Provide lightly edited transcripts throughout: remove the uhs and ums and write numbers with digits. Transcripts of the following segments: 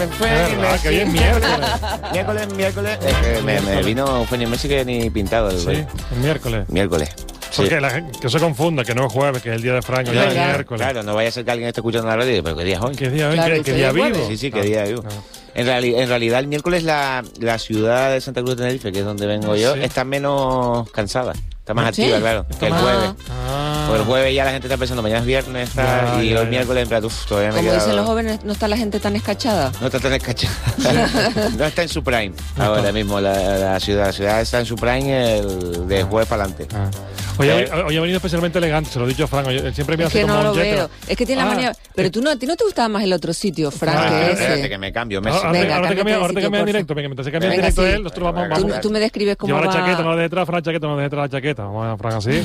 Que hoy es miércoles. Miércoles. Me vino Feni Messi que ni pintado. Sí, el miércoles. Miércoles. Porque la gente que se confunda, que no es jueves, que es el día de Franco, ya es miércoles. Claro, no vaya a ser que alguien esté escuchando la radio, pero ¿qué día es hoy? ¿Qué día hoy? Claro, ¿Qué día vivo? Sí, qué día vivo. En realidad, el miércoles la ciudad de Santa Cruz de Tenerife, que es donde vengo yo, está menos cansada. Está más activa, claro, que el jueves. Pues el jueves ya la gente está pensando, mañana es viernes, y el miércoles, todavía me Como queda... dicen los jóvenes, no está la gente tan escachada. No está tan escachada. No está en su prime ahora mismo la ciudad. La ciudad está en su prime el de jueves para adelante. Hoy ha venido especialmente elegante, se lo he dicho a Frank. Siempre me Es hace que como no lo un jet. veo. Es que tiene la manía. Pero a ti no te gustaba más el otro sitio, Frank, que Espérate ese. que me cambio, Messi. Venga, Ahora te cambia en porfa. directo. Venga, mientras se cambia en Venga, directo sí. él, nosotros vamos. Tú me describes cómo Lleva va. la chaqueta, no de detrás, Fran chaqueta, no de detrás la chaqueta. Vamos a Fran así.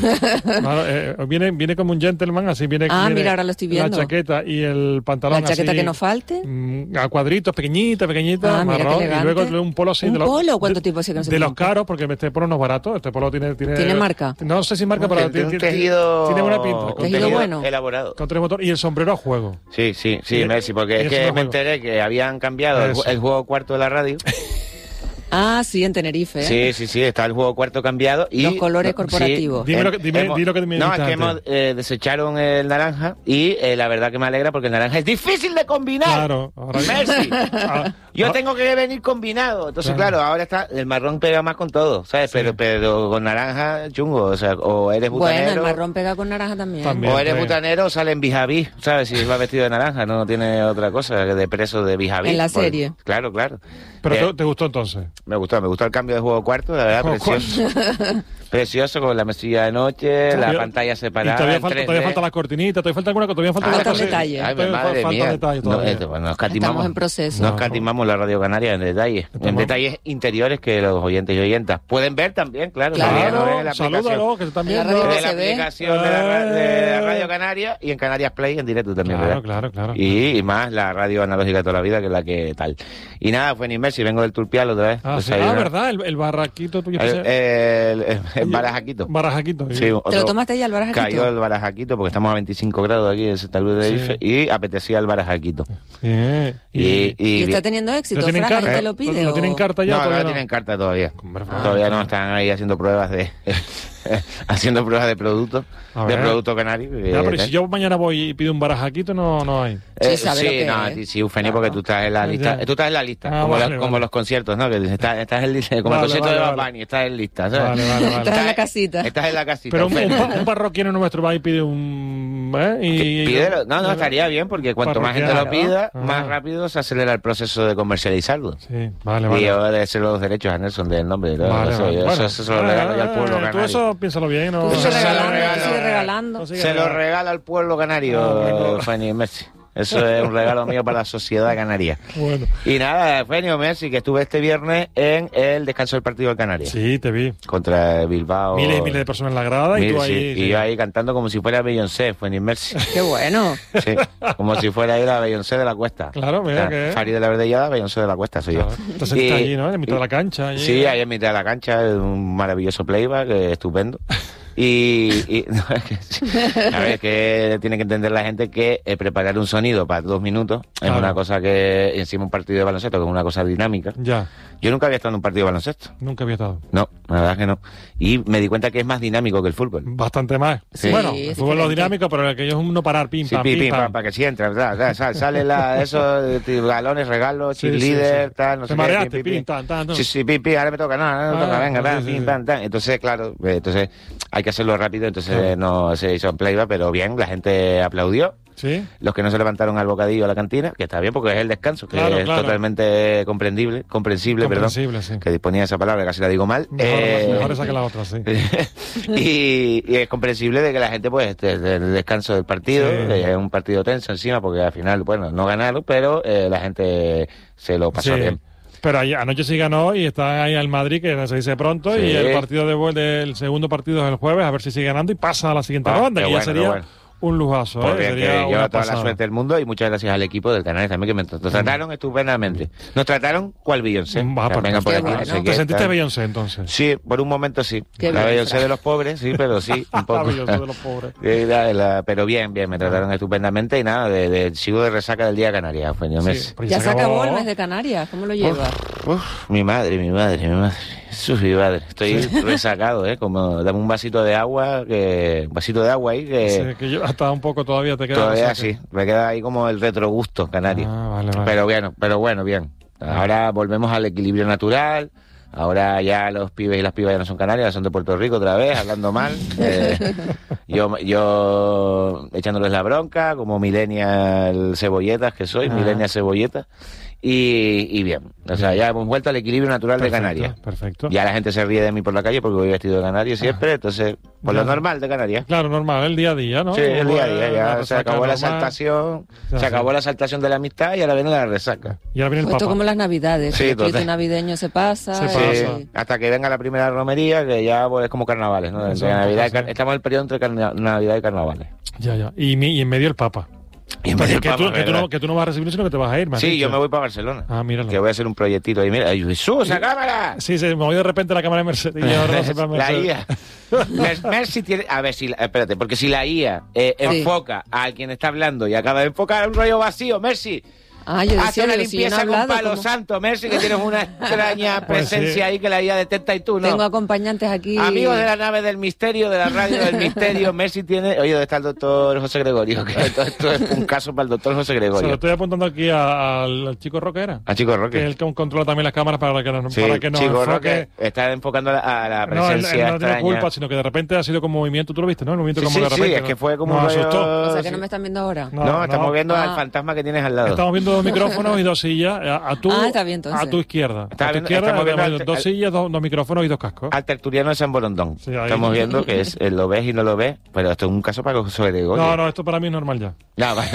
Viene como un gentleman, así viene. Ah, viene mira, ahora lo estoy viendo. La chaqueta y el pantalón La chaqueta así, que no falte. A cuadritos, pequeñita, Ah, mira, marrón. qué Y elegante. luego un polo así. ¿Un de los, polo? ¿Cuánto tiempo hacía que no se De los ponía? caros, porque este polo no es barato. Este polo tiene marca? No sé si marca, pero Tiene un tejido... tiene buena pinta. un Tejido bueno. elaborado. Con tres motor y el sombrero a juego. Sí, Messi, porque es eso que no me juego. enteré que habían cambiado el juego cuarto de la radio. Ah, sí, en Tenerife. Sí, está el juego cuarto cambiado y... Los colores corporativos. Dime lo que me No, dijiste es que antes. desecharon el naranja y la verdad que me alegra porque el naranja es difícil de combinar. Claro. Ahora Messi. Ah, Yo tengo que venir combinado. Entonces, claro, ahora está el marrón pega más con todo, ¿sabes? Sí. Pero con naranja, chungo. O sea, o eres butanero. Bueno, el marrón pega con naranja también. También. O eres Bien. butanero o sale en Bijaví, ¿sabes? Si va vestido de naranja, no tiene otra cosa que de preso de Bijaví. En la serie. Claro. Pero te gustó entonces. Me gustó el cambio de juego cuarto, la verdad, Juego precioso. Precioso, con la mesilla de noche, la Todavía- pantalla Y separada. todavía en falta 3D. las cortinitas, todavía falta alguna cosa, todavía falta Faltan alguna cosa. detalles. Ay, Todavía madre faltan mía. detalles No, todavía. no escatimamos. Estamos en proceso. No escatimamos la Radio Canaria en detalles. En detalles interiores que los oyentes y oyentas pueden ver también, claro. Claro. También en la aplicación. Salúdalo, que te están En la viendo. radio De la se ve. aplicación de la Radio Canaria y en Canarias Play en directo también, ¿verdad? Claro. Y más la radio analógica toda la vida, que es la que tal. Y nada, fue ni Messi, vengo del Turpial otra vez. Ah, sí. Desayuno. ¿Verdad? El barraquito tuyo. El Barajaquito. Barajaquito. Sí, ¿Te lo otro- tomaste ya el barajaquito? Cayó el Barajaquito porque estamos a 25 grados aquí en Santa Cruz de Tenerife y apetecía el Barajaquito. Sí. ¿Y está teniendo éxito, ¿Lo tienen Fran? carta? ¿Te lo pide? ¿Lo tienen carta ya? No, todavía no tienen carta todavía. Hombre, Fran. Todavía no están ahí haciendo pruebas de haciendo pruebas de productos, A de ver. producto canario. Ya, pero si yo mañana voy y pido un barajaquito, no hay. Sí, sabe lo que no, es. sí, Eugenio, porque tú estás en la lista. Ya. Tú estás en la lista, Ah, como, vale, como vale. los conciertos, ¿no? Que estás en lista, como Vale, el concierto vale, de Bad vale. Bunny, estás en lista, ¿sabes? Vale. Estás en la casita. Estás en la casita. Pero un Eugenio. parroquiano nuestro va y pide un... Pídelo. No, estaría bien, porque cuanto más gente lo Parroquiano. pida, Ah. más rápido se acelera el proceso de comercializarlo. Sí, vale. Y yo de hacer los derechos a Nelson del nombre. ¿no? Vale, eso, vale. yo Bueno, eso se lo regalo ya al pueblo Tú canario. eso piénsalo bien. ¿no? Tú Eso sigue se lo regalando, regalo. tú sigue regalando. Sigue Se lo regalando. regala al pueblo canario, bueno. Fanny Messi. Eso es un regalo mío para la sociedad canaria. Bueno. Y nada, Fenio Messi, que estuve este viernes en el descanso del partido del Canarias. Sí, te vi. Contra Bilbao. Miles y miles de personas en la grada y tú Sí, ahí... y yo ahí cantando como si fuera Beyoncé, Fenio Messi. Qué bueno. Sí, como si fuera ahí la Beyoncé de la Cuesta. Claro, mira que- Farid de la Verdellada, Beyoncé de la Cuesta soy Claro. yo. Entonces está allí, ¿no? En mitad de la cancha. Allí. Sí, ahí en mitad de la cancha, un maravilloso playback, estupendo. No, es que, sí. A ver, que tiene que entender la gente que preparar un sonido para 2 minutos es Claro. una cosa que, encima un partido de baloncesto, que es una cosa dinámica. Ya, Yo nunca había estado en un partido de baloncesto. nunca había estado. No, la verdad es que no. Y me di cuenta que es más dinámico que el fútbol. Bastante más. Sí. Bueno, Sí, el es fútbol es lo diferente. dinámico, pero aquello es un no parar, pim, Sí, pam, pim, pim, pam. para que sí entra, ¿verdad? Sale eso, galones, regalos, Sí, cheerleader, sí. tal, no Te sé mareaste, qué. pim, tan, tan, tan. Sí, pim, ahora me toca, no me toca, venga, sí, va, sí, pim, sí. pam, tan. Entonces, claro, hay que hacerlo rápido, entonces Claro. no se hizo en playback, pero bien, la gente aplaudió. Sí, Los que no se levantaron al bocadillo a la cantina, que está bien porque es el descanso, que Claro, es claro. totalmente comprensible, comprensible, sí. que disponía de esa palabra, casi la digo mal. Mejor esa que la otra, sí. y es comprensible de que la gente, pues, desde el descanso del partido, Sí. es un partido tenso encima, porque al final, bueno, no ganaron, pero la gente se lo pasó Sí. bien. Pero anoche sí ganó y está ahí al Madrid, que se dice pronto, Sí. y el partido del segundo partido es el jueves, a ver si sigue ganando y pasa a la siguiente ronda, qué que ya bueno, sería qué bueno. un lujazo. Pues bien, Sería que una lleva toda la pasada. suerte del mundo y muchas gracias al equipo del Canarias también, que nos trataron estupendamente. Nos trataron cual Beyoncé. Va, Que vengan por qué aquí, bueno. no sé ¿Te qué, sentiste tal. Beyoncé entonces? Sí, por un momento sí. Qué La bien, Beyoncé Fran. de los pobres, sí, pero sí, un poco. Beyoncé de los pobres. Pero bien, me trataron estupendamente y nada, sigo de resaca del Día de Canarias. Pues, yo me- Sí, pero Ya se acabó el mes de Canarias, ¿cómo lo llevas? Mi madre. Jesús, mi madre. Estoy resacado, Como dame un vasito de agua, un vasito de agua ahí que... Sí, que yo hasta un poco todavía te queda. Todavía o sea que- sí, me queda ahí como el retrogusto canario. Vale. Pero bueno, bien. Ahora volvemos al equilibrio natural. Ahora ya los pibes y las pibas ya no son canarias, son de Puerto Rico otra vez, hablando mal. Yo echándoles la bronca, como millennial cebolletas que soy, millennial cebolletas. Y bien, o sea, ya hemos vuelto al equilibrio natural de Canarias. Perfecto. Ya la gente se ríe de mí por la calle porque voy vestido de canario siempre, entonces, por lo Ya. normal de Canarias. Claro, normal, el día a día, ¿no? Sí, el día a día, La ya se resaca acabó la normal. exaltación, Ya, se sí. acabó la exaltación de la amistad y ahora viene la resaca. Y ahora viene el Pues esto Papa. como las navidades, Sí, el espíritu total. navideño se pasa. Se Sí, pasa. hasta que venga la primera romería, que ya pues, es como carnavales, ¿no? Entre Eso, Navidad y sí. Estamos en el periodo entre Navidad y carnavales. Ya. Y en medio el Papa. Y en medio el que, Papa, ¿verdad? que tú no vas a recibir, sino que te vas a ir, me has Sí, dicho. yo me voy para Barcelona. Ah, míralo. Que voy a hacer un proyectito ahí. Mira, ¡ay, Jesús, a cámara! Sí, me voy de repente a la cámara de Mercedes. Y ahora no sé para La Mercedes. IA. Mercy tiene... A ver, espérate, porque si la IA enfoca a quien está hablando y acaba de enfocar a un rollo vacío, Mercy... Ah, yo Hace decía, una digo, si yo no he limpieza con hablado, palo ¿cómo? santo, Mercy, que tienes una extraña Pues presencia sí. ahí que la IA detecta y tú no. Tengo acompañantes aquí. Amigos de la nave del misterio, de la radio del misterio, Mercy tiene... Oye, ¿dónde está el doctor José Gregorio? Que esto es un caso para el doctor José Se lo Gregorio. estoy apuntando aquí al chico Roquera. A Chico Que es Roque. el que controla también las cámaras para que nos, Sí, para que nos Chico enfoque. Roque está enfocando a la No, él presencia no tiene extraña. culpa, sino que de repente ha sido como movimiento, tú lo viste, ¿no? El movimiento Sí, como de sí, repente. es que fue como nos un rollo- asustó. O sea, que sí. no me están viendo ahora. No, estamos viendo Ah. al fantasma que tienes al lado. Estamos viendo dos micrófonos y dos sillas. Está bien, entonces. A tu izquierda. Está a tu viendo- izquierda estamos viendo tenemos dos sillas, dos micrófonos y dos cascos. Al tertuliano de San Borondón. Sí, ahí. Estamos viendo que es lo ves y no lo ves, pero esto es un caso para José Gregorio. No, esto para mí es normal ya. Ya, vale.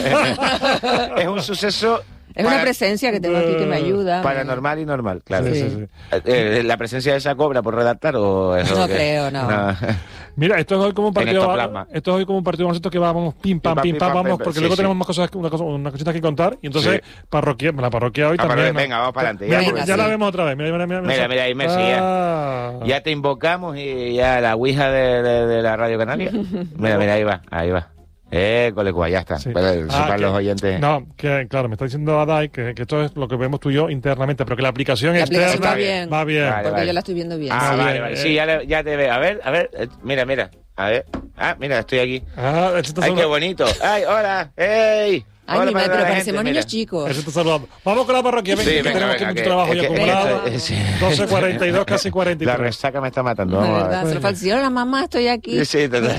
Es un suceso Es una presencia que tengo aquí que me ayuda. paranormal y normal, claro. Sí, Sí. sí, sí. ¿La presencia de esa cobra por redactar o eso? No qué? creo, no. Mira, esto es hoy como un En partido. ectoplasma. Esto es hoy como un partido de baloncesto que vamos pim pam, vamos, pim, porque sí, luego sí. tenemos más cosas, una cosita que contar. Y entonces, Sí. la parroquia hoy Ah, también. pero ¿no? venga, vamos para adelante. Mira, Venga, ya sí. la vemos otra vez. Mira, ahí Messi, ya te invocamos y ya la ouija de la Radio Canaria. Mira, ahí va. Colecua, ya está. Sí. Pero sepan que- los oyentes. No, que claro, me está diciendo Adai que esto es lo que vemos tú y yo internamente, pero que la aplicación La externa aplicación va bien. va bien. Vale, Porque yo la estoy viendo bien. Ah, Sí, vale. Sí, ya te veo. A ver, mira. A ver. Ah, mira, estoy aquí. Ah, ese está Ay, qué saludando. bonito. Ay, hola. ¡Ey! Ay, Hola mi madre, para pero la parecemos gente, niños mira. chicos. Ese está saludando. Vamos con la parroquia, venga, Sí, que venga, tenemos aquí venga, mucho que- trabajo es ya que- acumulado. sí. 12:42, casi La 43. resaca me está matando. De Vamos a ver. verdad, se lo falció la mamá, estoy aquí. Sí, sí, total.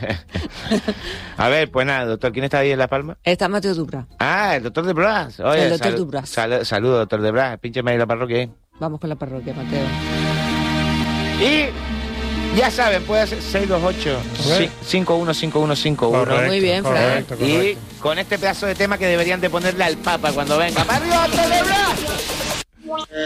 A ver, pues nada, doctor, ¿quién está ahí en La Palma? Está Mateo Dubra. Ah, el doctor de Bras. Oye, El doctor de Bras. Saludos, doctor de Bras. Píncheme ahí la parroquia ahí. Vamos con la parroquia, Mateo. Y ya saben, puede ser 628 515151. Muy bien, Fran. correcto, Y correcto. con este pedazo de tema que deberían de ponerle al Papa cuando venga. ¡Para arriba, doctor de Bras!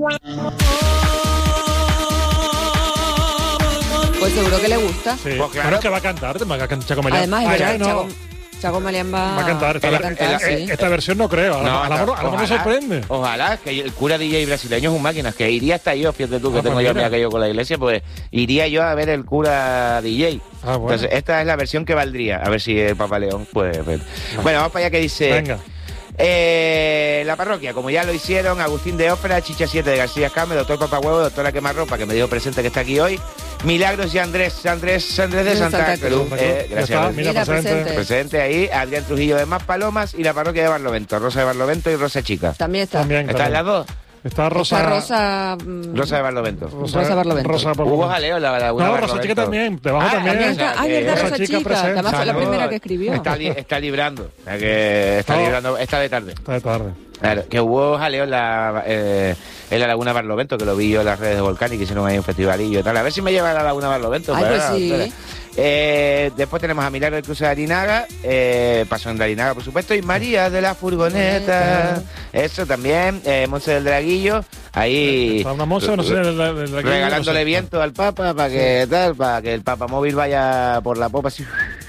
Pues seguro que le gusta. Sí. Pues claro. Bueno, es que va a cantar, Chaco Melián. Además, es Ah, verdad, ya, no. Chaco Melián va, Va a cantar. va a cantar, sí. Esta versión no creo. A lo mejor me ojalá, sorprende. Ojalá, que el cura DJ brasileño es un máquina, que iría hasta yo, fíjate tú, que Ah, tengo pues yo mira. aquello con la iglesia, pues iría yo a ver el cura DJ. Ah, bueno. Entonces, esta es la versión que valdría, a ver si el Papa León puede ver. Bueno, vamos para allá que dice... Venga. La parroquia, como ya lo hicieron, Agustín de Ópera, Chicha 7 de García Came, doctor Papahuevo, doctora Quemarropa, que me dijo presente que está aquí hoy, Milagros y Andrés de Santa Santa Cruz. Cruz. Ya Gracias. está, mira, Mira, presente. presente. Presente ahí, Adrián Trujillo de Más Palomas y la parroquia de Barlovento, Rosa de Barlovento y Rosa Chica. También está. También. ¿Están las dos? Está Rosa. Está Rosa. Rosa de Barlovento. Rosa Barlovento. Rosa Hugo Barlovento. Jaleo, la No, Barlovento. Rosa Chica también. Debajo Ah, también. También está. Ay, verdad, Rosa Rosa Chica Chica. presente. Además, fue la Saludos. primera que escribió. Está librando. O sea que está No. librando, está de tarde. Está de tarde. Claro, que hubo jaleo en la Laguna Barlovento, que lo vi yo en las redes de Volcán y que hicieron ahí un festivalillo y tal. A ver si me lleva a la Laguna Barlovento. Ay, pues sí. Después tenemos a Milagro del Cruce de Arinaga, Paso de Arinaga, por supuesto, y María de la Furgoneta. Eso también, Monse del Draguillo, ahí Está una moza, no sé. regalándole viento al Papa para que tal, para que el Papa móvil vaya por la popa así.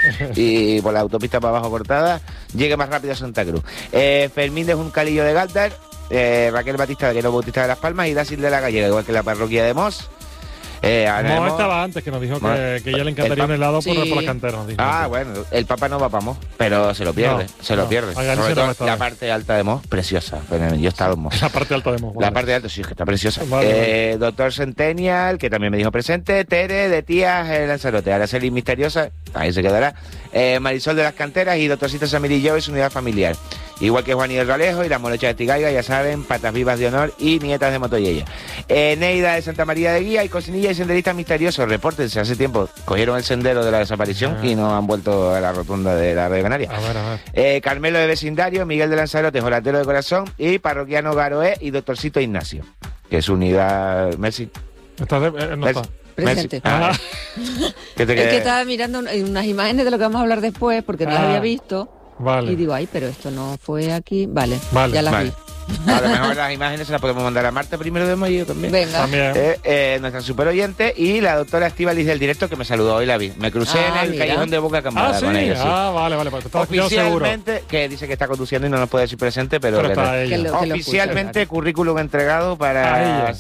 y por la autopista para abajo cortada, llegue más rápido a Santa Cruz. Fermín de Juncalillo de Galdar, Raquel Batista de Quero Bautista de Las Palmas y Dasil de la Gallega, igual que la parroquia de Mos. Mo estaba antes, que nos dijo que ella le encantaría un helado por las canteras. Bueno, el Papa no va para Mos, pero se lo pierde, Sobre todo la parte alta de Mos, preciosa. Yo he estado en Mos. La parte alta de Mos. La parte alta, sí, es que está preciosa. Vale. Doctor Centennial, que también me dijo presente. Tere de Tías Lanzarote. Araceli Misteriosa, ahí se quedará. Marisol de las Canteras y Doctorcito Samirillo y su unidad familiar. Igual que Juan y el Ralejo y las Molechas de Tigaiga, ya saben, patas vivas de honor y nietas de Motoyella. Neida de Santa María de Guía y Cocinilla y senderistas misteriosos. Repórtense, hace tiempo cogieron el sendero de la desaparición y no han vuelto a la rotonda de la Radio Canaria. A ver. Carmelo de Vecindario, Miguel de Lanzarote, Jolatero de Corazón y Parroquiano Garoé y Doctorcito Ignacio, que es unidad... Messi. No está. Presente. ¿Qué te es que estaba mirando unas imágenes de lo que vamos a hablar después, porque no las había visto. Vale. Y digo, pero esto no fue aquí. Vale. Ya las vi. A lo mejor las imágenes se las podemos mandar a Marta primero de mayo también. Venga. También. Nuestra super oyente y la doctora Estíbaliz del directo, que me saludó hoy, la vi. Me crucé en el callejón de Boca Cambada con ella. Sí. Vale. Pues oficialmente, que dice que está conduciendo y no nos puede decir presente, pero está ella. Oficialmente currículum entregado para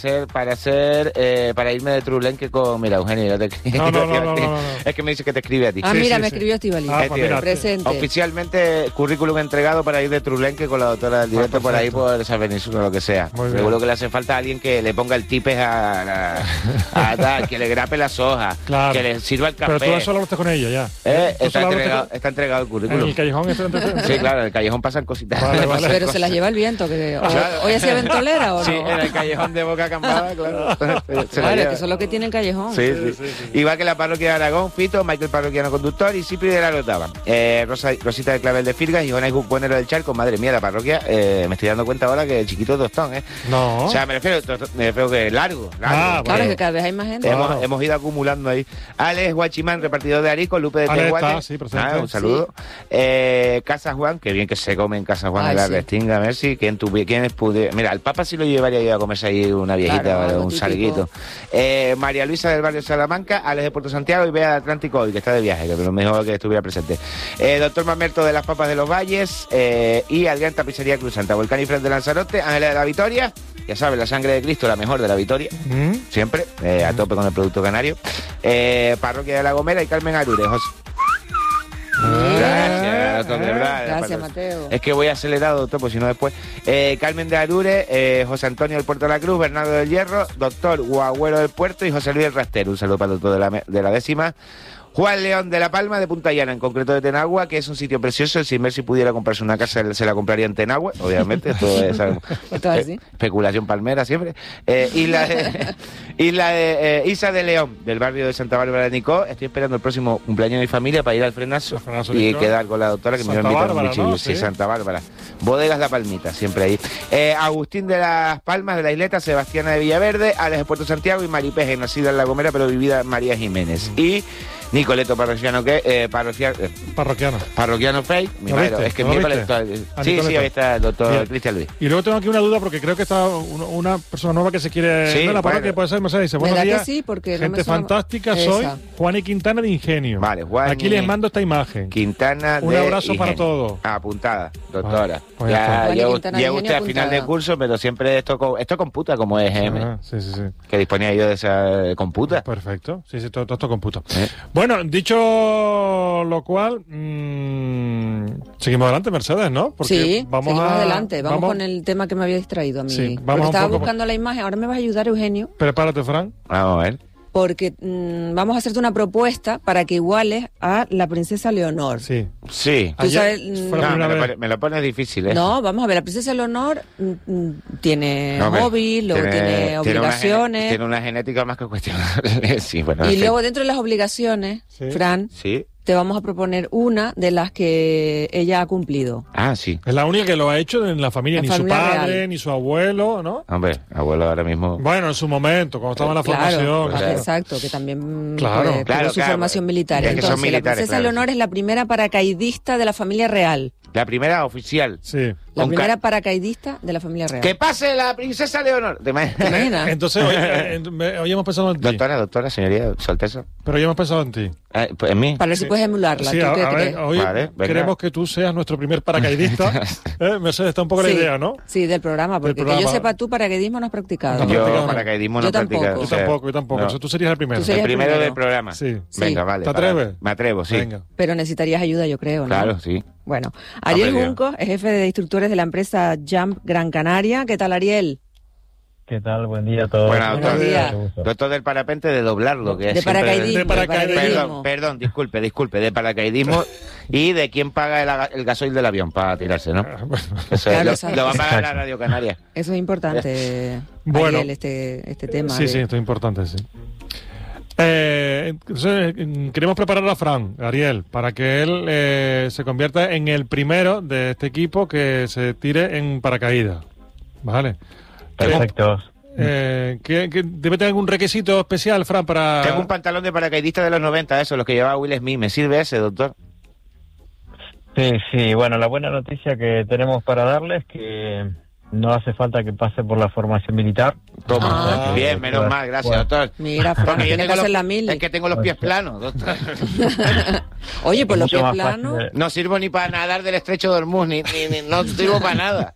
irme de Trulenque con... Mira, Eugenio, No. Es que me dice que te escribe a ti. Me escribió Estíbaliz. Presente. Oficialmente currículum entregado para ir de Trulenque con la doctora del directo por ahí por esa península o lo que sea. Seguro que le hace falta a alguien que le ponga el tipes a que le grape las hojas, que le sirva el café. Pero tú eso lo hablaste con ella ya. Está entregado el currículum. ¿En el callejón Sí, claro, en el callejón pasan cositas. Vale. Pero se las lleva el viento. ¿Hoy hacía ventolera o no? Sí, en el callejón de Boca Cambada, claro. Claro, que eso es lo que tiene el callejón. Sí. Igual que la parroquia de Aragón, Fito, Michael Parroquiano conductor y Cipri de la Rotava. Rosita de Clavel de Firgas y Jonay Buenero del Charco. Madre mía, la parroquia, me estoy dando cuenta ahora que el chiquito tostón, No. O sea, me refiero que largo. Claro, que cada vez hay más gente. Hemos ido acumulando ahí. Alex Guachimán, repartidor de Arico, Lupe de Tehuate. Un saludo. Casa Juan, que bien que se come en Casa Juan de la Restinga, Mercy. ¿Quién pude? Mira, al Papa sí lo llevaría yo a comerse ahí una viejita, un salguito. María Luisa del barrio Salamanca, Alex de Puerto Santiago y Bea de Atlántico hoy, que está de viaje, que me dijo que estuviera presente. Doctor Mamerto de las Papas de los Valles y Adrián Tapicería Cruzanta, Volcán y Fred de Lanzarote, Ángela de la Victoria, ya sabes, la sangre de Cristo, la mejor de la Victoria, siempre, a tope con el producto canario, Parroquia de la Gomera y Carmen Arure. Gracias, Mateo. Es que voy acelerado, doctor, pues si no después. Carmen de Arure, José Antonio del Puerto de la Cruz, Bernardo del Hierro, doctor Guagüero del Puerto y José Luis el Rastero. Un saludo para el doctor de la décima. Juan León de La Palma, de Punta Llana, en concreto de Tenagua, que es un sitio precioso. Si Mercy pudiera comprarse una casa, se la compraría en Tenagua, obviamente. Esto es especulación palmera siempre. Isla de Isa de León, del barrio de Santa Bárbara de Nicó. Estoy esperando el próximo cumpleaños de mi familia para ir al frenazo y quedar con la doctora, que me va a invitar un bichillo. Sí, Santa Bárbara. Bodegas La Palmita, siempre ahí. Agustín de Las Palmas, de la Isleta, Sebastiana de Villaverde, Alex de Puerto Santiago y Maripeje, nacida en La Gomera, pero vivida en María Jiménez. Y Nicoleto Parroquiano, Parroquiano Frey, mi madre, es que mi sí, ahí está el doctor Cristian Luis. Y luego tengo aquí una duda, porque creo que está una persona nueva que se quiere... la parroquia puede ser, Mercedes, dice, buenos días, porque gente fantástica, soy Juan y Quintana de Ingenio. Vale, Juan. Aquí les mando esta imagen. Quintana de un abrazo Ingenio. para todos. Apuntada, doctora. Pues llega usted a final de curso, pero siempre esto computa como EGM. Sí. Que disponía yo de esa computa. Perfecto. Sí, todo esto computa. Bueno, dicho lo cual, seguimos adelante, Mercedes, ¿no? Porque seguimos adelante. Vamos con el tema que me había distraído a mí. Sí, porque estaba buscando la imagen. Ahora me vas a ayudar, Eugenio. Prepárate, Fran. Vamos a ver. Porque vamos a hacerte una propuesta para que iguales a la princesa Leonor. Sí. ¿Tú sabes? Me lo pones difícil, ¿eh? No, vamos a ver, la princesa Leonor tiene hobbies, luego tiene obligaciones. Tiene una genética más que cuestionable. Sí, bueno, y luego dentro de las obligaciones, Fran, te vamos a proponer una de las que ella ha cumplido. Ah, sí. Es la única que lo ha hecho en la familia, ni su padre, real, ni su abuelo, ¿no? Hombre, abuelo ahora mismo... Bueno, en su momento, cuando estaba en la formación. Claro. Exacto, que también tuvo su formación militar. Es que son militares, la princesa Leonor es la primera paracaidista de la familia real. La primera oficial. Sí. La primera paracaidista de la familia real. ¡Que pase la princesa Leonor! ¿Te imaginas? Entonces, hoy hemos pensado en ti. Doctora, señoría, Soltesa. Pero hoy hemos pensado en ti. Pues en mí. Para ver si puedes emularla. Sí, ¿Tú qué crees? Hoy queremos que tú seas nuestro primer paracaidista. Mercedes, está un poco la idea, ¿no? Sí, del programa, porque que yo sepa, tú paracaidismo no has practicado. Yo paracaidismo no he practicado. Yo tampoco. No. Entonces, tú serías el primero. El primero del programa. Sí. Venga, vale. ¿Te atreves? Me atrevo, sí. Venga. Pero necesitarías ayuda, yo creo, ¿no? Claro, sí. Bueno, Ariel Junco es jefe de instructores de la empresa Jump Gran Canaria. ¿Qué tal, Ariel? ¿Qué tal? Buen día a todos. Buenos días. Doctor del parapente, de doblarlo. Que de paracaidismo. Perdón, disculpe. De paracaidismo y de quién paga el gasoil del avión para tirarse, ¿no? Eso claro, lo va a pagar la Radio Canaria. Eso es importante, bueno, Ariel, este tema. Sí, esto es importante, sí. Entonces, queremos preparar a Fran, Ariel, para que él se convierta en el primero de este equipo que se tire en paracaídas. ¿Vale? Perfecto. ¿Debe tener algún requisito especial, Fran, para...? Tengo un pantalón de paracaidista de los 90, los que llevaba Will Smith. ¿Me sirve ese, doctor? Sí. Bueno, la buena noticia que tenemos para darles es que no hace falta que pase por la formación militar. Toma. Bien, menos mal, gracias, doctor. Mira, Fran, tiene que hacer la mili. Es que tengo los pies planos, doctor. Oye, pues los pies planos... No sirvo ni para nadar del estrecho de Hormuz, ni no sirvo para nada.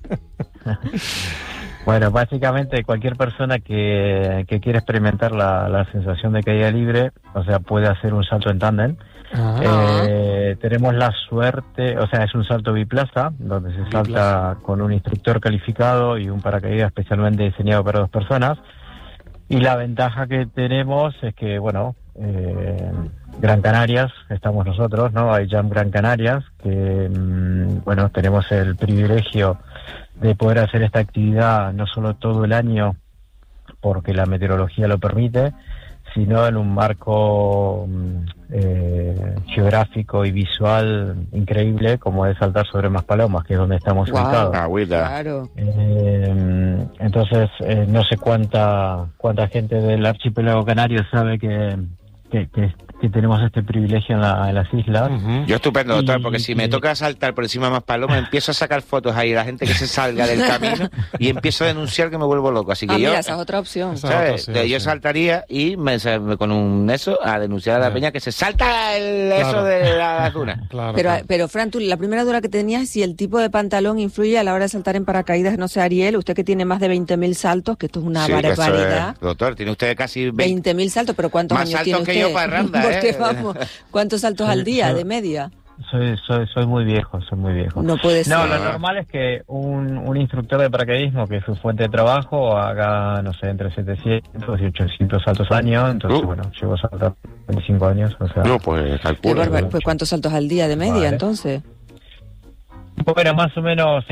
Bueno, básicamente cualquier persona que quiera experimentar la sensación de caída libre, o sea, puede hacer un salto en tándem. Tenemos la suerte, o sea, es un salto biplaza, donde se salta con un instructor calificado y un paracaídas especialmente diseñado para 2 personas. Y la ventaja que tenemos es que, bueno, Gran Canarias, estamos nosotros, ¿no? Hay Jump Gran Canarias, que, bueno, tenemos el privilegio de poder hacer esta actividad no solo todo el año, porque la meteorología lo permite, sino en un marco geográfico y visual increíble, como es saltar sobre Maspalomas, que es donde estamos ubicados. Claro. Entonces, no sé cuánta gente del archipiélago canario sabe que tenemos este privilegio en las islas. Yo estupendo, doctor, porque si me toca saltar por encima de Maspalomas, empiezo a sacar fotos ahí a la gente que se salga del camino y empiezo a denunciar que me vuelvo loco. Así que mira, esa es otra opción. ¿sabes? Yo saltaría y con un a denunciar a la peña que se salta eso de la duna. Claro, pero Fran, tú, la primera duda que tenías es si el tipo de pantalón influye a la hora de saltar en paracaídas. No sé, Ariel, usted que tiene más de 20.000 saltos, que esto es una barbaridad. Doctor, tiene usted casi 20.000 saltos, pero ¿cuántos más años tiene usted? Más saltos que yo para Randa, Porque vamos, ¿cuántos saltos al día de media? Soy muy viejo. No puede ser. No, lo normal es que un instructor de paracaidismo, que es su fuente de trabajo, haga, no sé, entre 700 y 800 saltos al año. Entonces, bueno, llevo a saltar 25 años. O sea, no, pues calcula. Pues ¿cuántos saltos al día de media, entonces? Bueno, más o menos,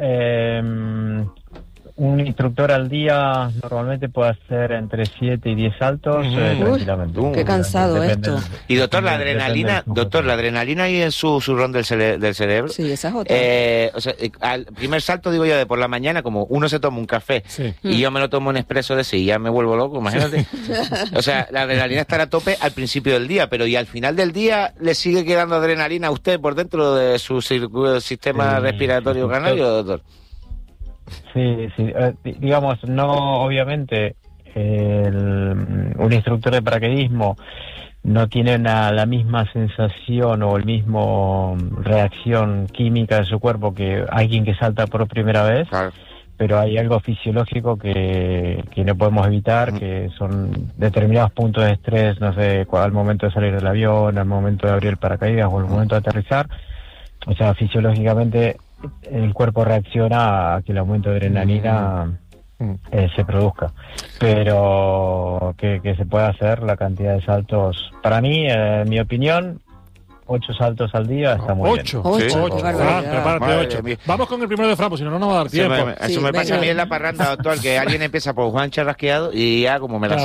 un instructor al día normalmente puede hacer entre 7 y 10 saltos tranquilamente. Qué cansado esto. Y doctor, la adrenalina ahí en su ron del cerebro. Sí, esa es otra. O sea, al primer salto, digo yo, de por la mañana, como uno se toma un café y yo me lo tomo un expreso de ese y ya me vuelvo loco, imagínate. O sea, la adrenalina estará a tope al principio del día, pero ¿y al final del día le sigue quedando adrenalina a usted por dentro de su sistema respiratorio canario, doctor? Sí, digamos, no, obviamente, un instructor de paracaidismo no tiene la misma sensación o el mismo reacción química de su cuerpo que alguien que salta por primera vez, pero hay algo fisiológico que no podemos evitar, que son determinados puntos de estrés, no sé, al momento de salir del avión, al momento de abrir el paracaídas o al momento de aterrizar. O sea, fisiológicamente el cuerpo reacciona a que el aumento de adrenalina se produzca, pero que se pueda hacer la cantidad de saltos. Para mí, en mi opinión, 8 saltos al día está muy bien. 8, prepárate, 8. Vamos con el primero de Fran, pues si no, no nos va a dar tiempo. Eso me pasa a mí en la parranda, doctor, que alguien empieza por Juan Charrasqueado y ya como me la sé,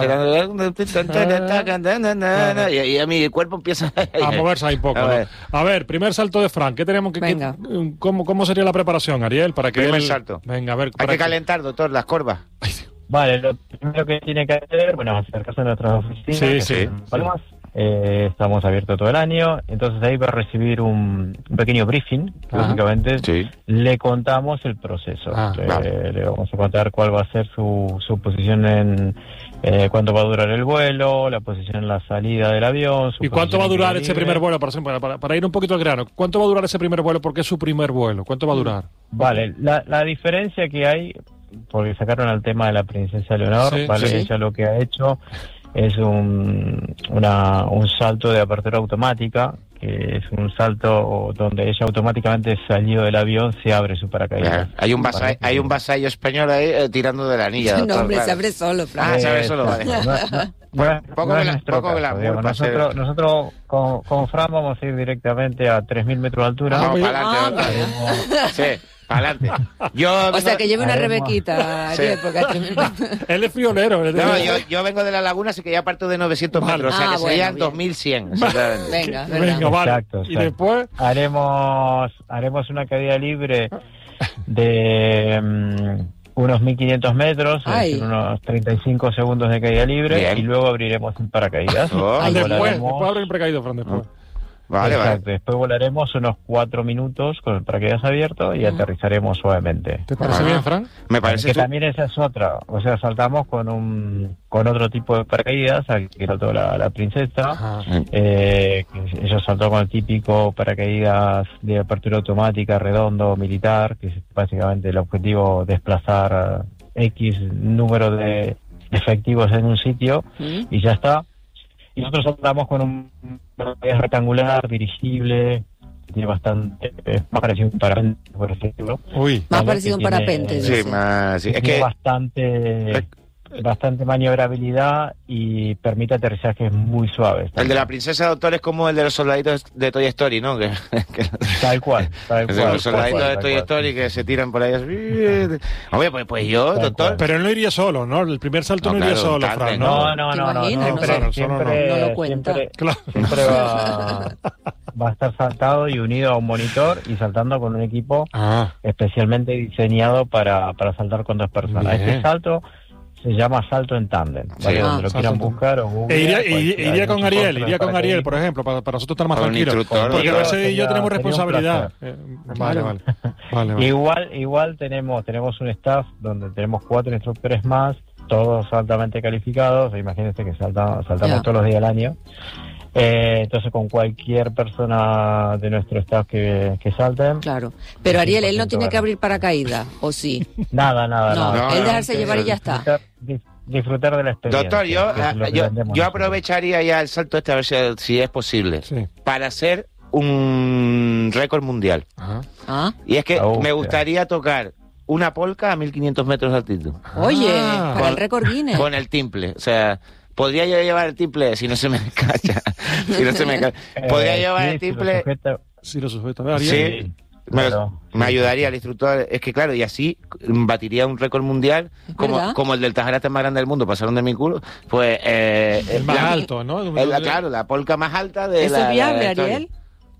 y a mi cuerpo empieza a moverse ahí un poco. A ver, primer salto de Fran, ¿qué tenemos que ¿cómo sería la preparación, Ariel? Para que primer salto. Venga, a ver. Hay que calentar, doctor, las corvas. Vale, lo primero que tiene que hacer, bueno, acercarse a nuestras oficinas. Sí. Estamos abiertos todo el año, entonces ahí va a recibir un pequeño briefing, que básicamente le contamos el proceso. Le vamos a contar cuál va a ser su posición en cuánto va a durar el vuelo, la posición en la salida del avión. ¿Y cuánto va a durar ese primer vuelo? Para ir un poquito al grano, ¿cuánto va a durar ese primer vuelo? Porque es su primer vuelo. ¿Cuánto va a durar? Vale, la diferencia que hay, porque sacaron el tema de la princesa Leonor, ella lo que ha hecho es un salto de apertura automática, que es un salto donde ella automáticamente salió del avión, se abre su paracaídas. Hay un vasallo español ahí tirando de la anilla. No, hombre, se abre solo, Fran. Se abre solo, vale. Nosotros con Fran vamos a ir directamente a 3.000 metros de altura. Vamos para adelante. Sí. Para adelante. O sea, que lleve una Rebequita. Sí. Él es friolero. Yo vengo de la laguna, así que ya parto de 900 metros. O sea, que serían 2.100. Venga, vale. Exacto. Y después haremos una caída libre de unos 1.500 metros, es decir, unos 35 segundos de caída libre. Bien. Y luego abriremos el paracaídas. Después abre el paracaídas, Fran, después. Exacto. Después volaremos unos 4 minutos con el paracaídas abierto y aterrizaremos suavemente. ¿Te parece bien, Fran? Me parece que también esa es otra. O sea, saltamos con otro tipo de paracaídas, que saltó la princesa. Ella saltó con el típico paracaídas de apertura automática, redondo, militar, que es básicamente el objetivo desplazar X número de efectivos en un sitio y ya está. Y nosotros saltamos con un paracaídas rectangular, dirigible, tiene bastante, más parecido a un parapente, por ejemplo. Más parecido a un parapente. Es que bastante maniobrabilidad y permite aterrizajes muy suaves. El de la princesa Doctor es como el de los soldaditos de Toy Story, ¿no? Tal cual. Los soldaditos de Toy Story que se tiran por ahí. Hombre, pues yo, doctor. Pero él no iría solo, ¿no? El primer salto no iría solo, Fran. No. Siempre lo cuenta. Siempre va a estar saltado y unido a un monitor y saltando con un equipo especialmente diseñado para saltar con 2 personas. Este salto se llama salto en tándem, ¿vale? Donde lo quieran buscar o Google. Iría con Ariel, por ejemplo, para nosotros estar más tranquilos. Porque Mercedes y yo tenemos responsabilidad. Vale. Igual tenemos un staff donde tenemos 4 instructores más, todos altamente calificados. Imagínense que saltamos todos los días del año. Entonces con cualquier persona de nuestro staff que salten. Claro, pero Ariel, él no tiene que abrir paracaídas, ¿o sí? Nada. Él dejarse llevar y ya está. Disfrutar de la experiencia. Doctor, yo aprovecharía ya el salto a ver si es posible, para hacer un récord mundial. Y es que me gustaría tocar una polca a 1.500 metros de altitud. Oye, para el récord Guinness. Con el timple, o sea... ¿Podría yo llevar el timple si no se me calla? ¿Podría llevar el timple? Si lo sujeta. Sí, me ayudaría el instructor. Es que claro, y así batiría un récord mundial como el del Tajarate más grande del mundo. Pasaron de mi culo. Pues el más alto, ¿no? Claro, la polca más alta de ¿Eso es viable, Ariel?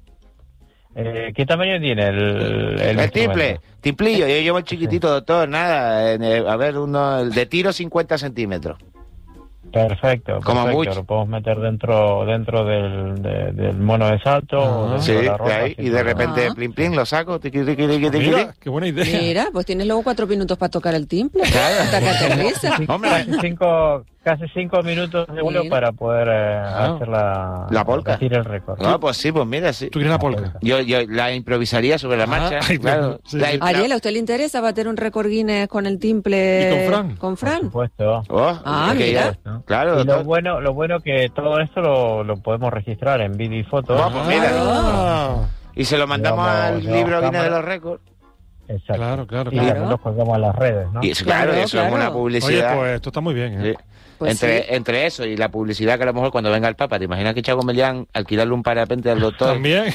¿Qué tamaño tiene el timple? Timplillo, yo llevo el chiquitito, doctor, nada. A ver, el de tiro 50 centímetros. Perfecto. Lo podemos meter dentro del mono de salto. De la ropa, ahí, y de repente, plin, lo saco. Mira, qué buena idea. Mira, pues tienes luego 4 minutos para tocar el timple. Hasta que aterriza. Casi 5 minutos de vuelo para poder hacer la polca. Batir el récord. Pues sí, pues mira, sí. ¿Tú quieres la polca? Yo la improvisaría sobre la marcha. Claro. Ariel, ¿a usted le interesa bater un récord Guinness con el timple? ¿Y con Fran? Por supuesto. Mira. Claro. Y lo bueno que todo esto lo podemos registrar en vídeo y foto. Pues mira. Y se lo mandamos al libro Guinness de los récords. Exacto. Claro. Y lo colgamos a las redes, ¿no? Y claro, eso es una publicidad. Oye, pues esto está muy bien, Sí. Pues entre eso y la publicidad, que a lo mejor cuando venga el Papa, ¿te imaginas que Chago Mellán alquilarle un parapente al doctor? También.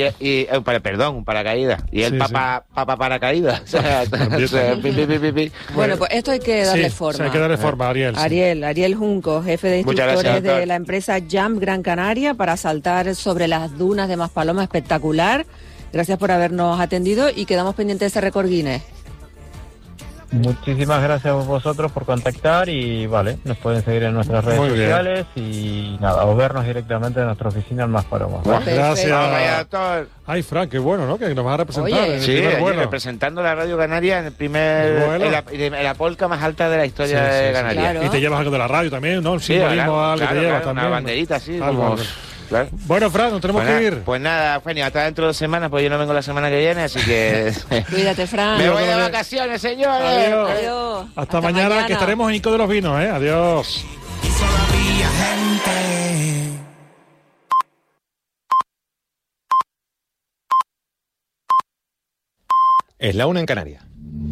Un paracaídas. Y el Papa paracaídas. Bueno, pues esto hay que darle forma. Hay que darle forma, Ariel. Ariel Junco, jefe de instructores de la empresa Jump Gran Canaria, para saltar sobre las dunas de Maspaloma, espectacular. Gracias por habernos atendido y quedamos pendientes de ese récord Guinness. Muchísimas gracias a vosotros por contactar y vale, nos pueden seguir en nuestras redes sociales y nada, o vernos directamente en nuestra oficina en Maspalomas. ¿Vale? Gracias. Ay, Fran, qué bueno, ¿no? Que nos vas a representar en el primer vuelo. Representando la Radio Canaria en el primer en la polca más alta de la historia de Canarias. Claro. Y te llevas algo de la radio también, ¿no? El simbolismo algo te llevas también. Una banderita así, como... Claro. Bueno, Fran, nos tenemos que ir. Pues nada, Eugenio, hasta dentro de 2 semanas, pues yo no vengo la semana que viene, así que... Cuídate, Fran. Me voy de vacaciones, señores. Adiós. Hasta mañana, que estaremos en Ico de los Vinos, ¿eh? Adiós. Es la 1 en Canarias.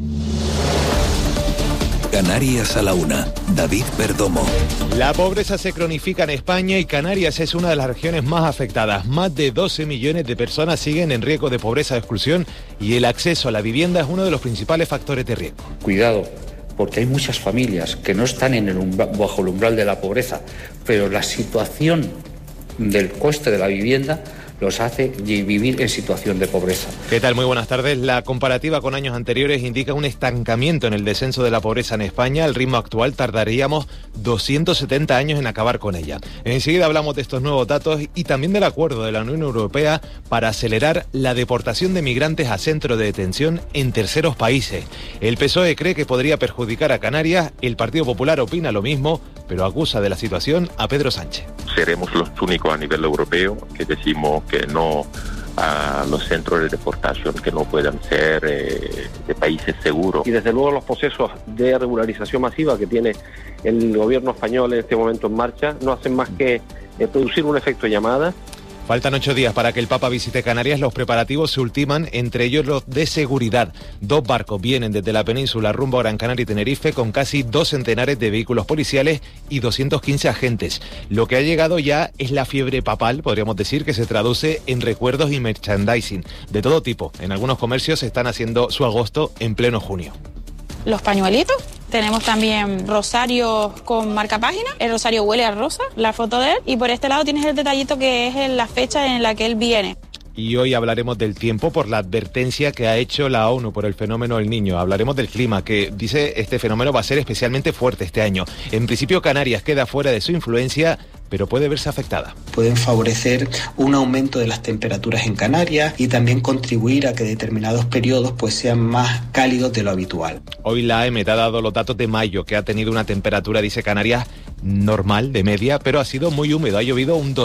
Canarias a la 1. David Perdomo. La pobreza se cronifica en España y Canarias es una de las regiones más afectadas. Más de 12 millones de personas siguen en riesgo de pobreza o exclusión y el acceso a la vivienda es uno de los principales factores de riesgo. Cuidado, porque hay muchas familias que no están bajo el umbral de la pobreza, pero la situación del coste de la vivienda los hace vivir en situación de pobreza. ¿Qué tal? Muy buenas tardes. La comparativa con años anteriores indica un estancamiento en el descenso de la pobreza en España. Al ritmo actual tardaríamos 270 años en acabar con ella. Enseguida hablamos de estos nuevos datos y también del acuerdo de la Unión Europea para acelerar la deportación de migrantes a centros de detención en terceros países. El PSOE cree que podría perjudicar a Canarias. El Partido Popular opina lo mismo, pero acusa de la situación a Pedro Sánchez. Seremos los únicos a nivel europeo que decimos que no a los centros de deportación, que no puedan ser de países seguros. Y desde luego los procesos de regularización masiva que tiene el gobierno español en este momento en marcha no hacen más que producir un efecto llamada. Faltan 8 días para que el Papa visite Canarias. Los preparativos se ultiman, entre ellos los de seguridad. 2 barcos vienen desde la península rumbo a Gran Canaria y Tenerife con casi 2 centenares de vehículos policiales y 215 agentes. Lo que ha llegado ya es la fiebre papal, podríamos decir, que se traduce en recuerdos y merchandising de todo tipo. En algunos comercios están haciendo su agosto en pleno junio. Los pañuelitos. Tenemos también rosarios con marcapágina. El rosario huele a rosa, la foto de él. Y por este lado tienes el detallito que es la fecha en la que él viene. Y hoy hablaremos del tiempo por la advertencia que ha hecho la ONU por el fenómeno El Niño. Hablaremos del clima, que dice este fenómeno va a ser especialmente fuerte este año. En principio Canarias queda fuera de su influencia, pero puede verse afectada. Pueden favorecer un aumento de las temperaturas en Canarias y también contribuir a que determinados periodos pues sean más cálidos de lo habitual. Hoy la AEMET ha dado los datos de mayo, que ha tenido una temperatura, dice Canarias, normal, de media, pero ha sido muy húmedo. Ha llovido un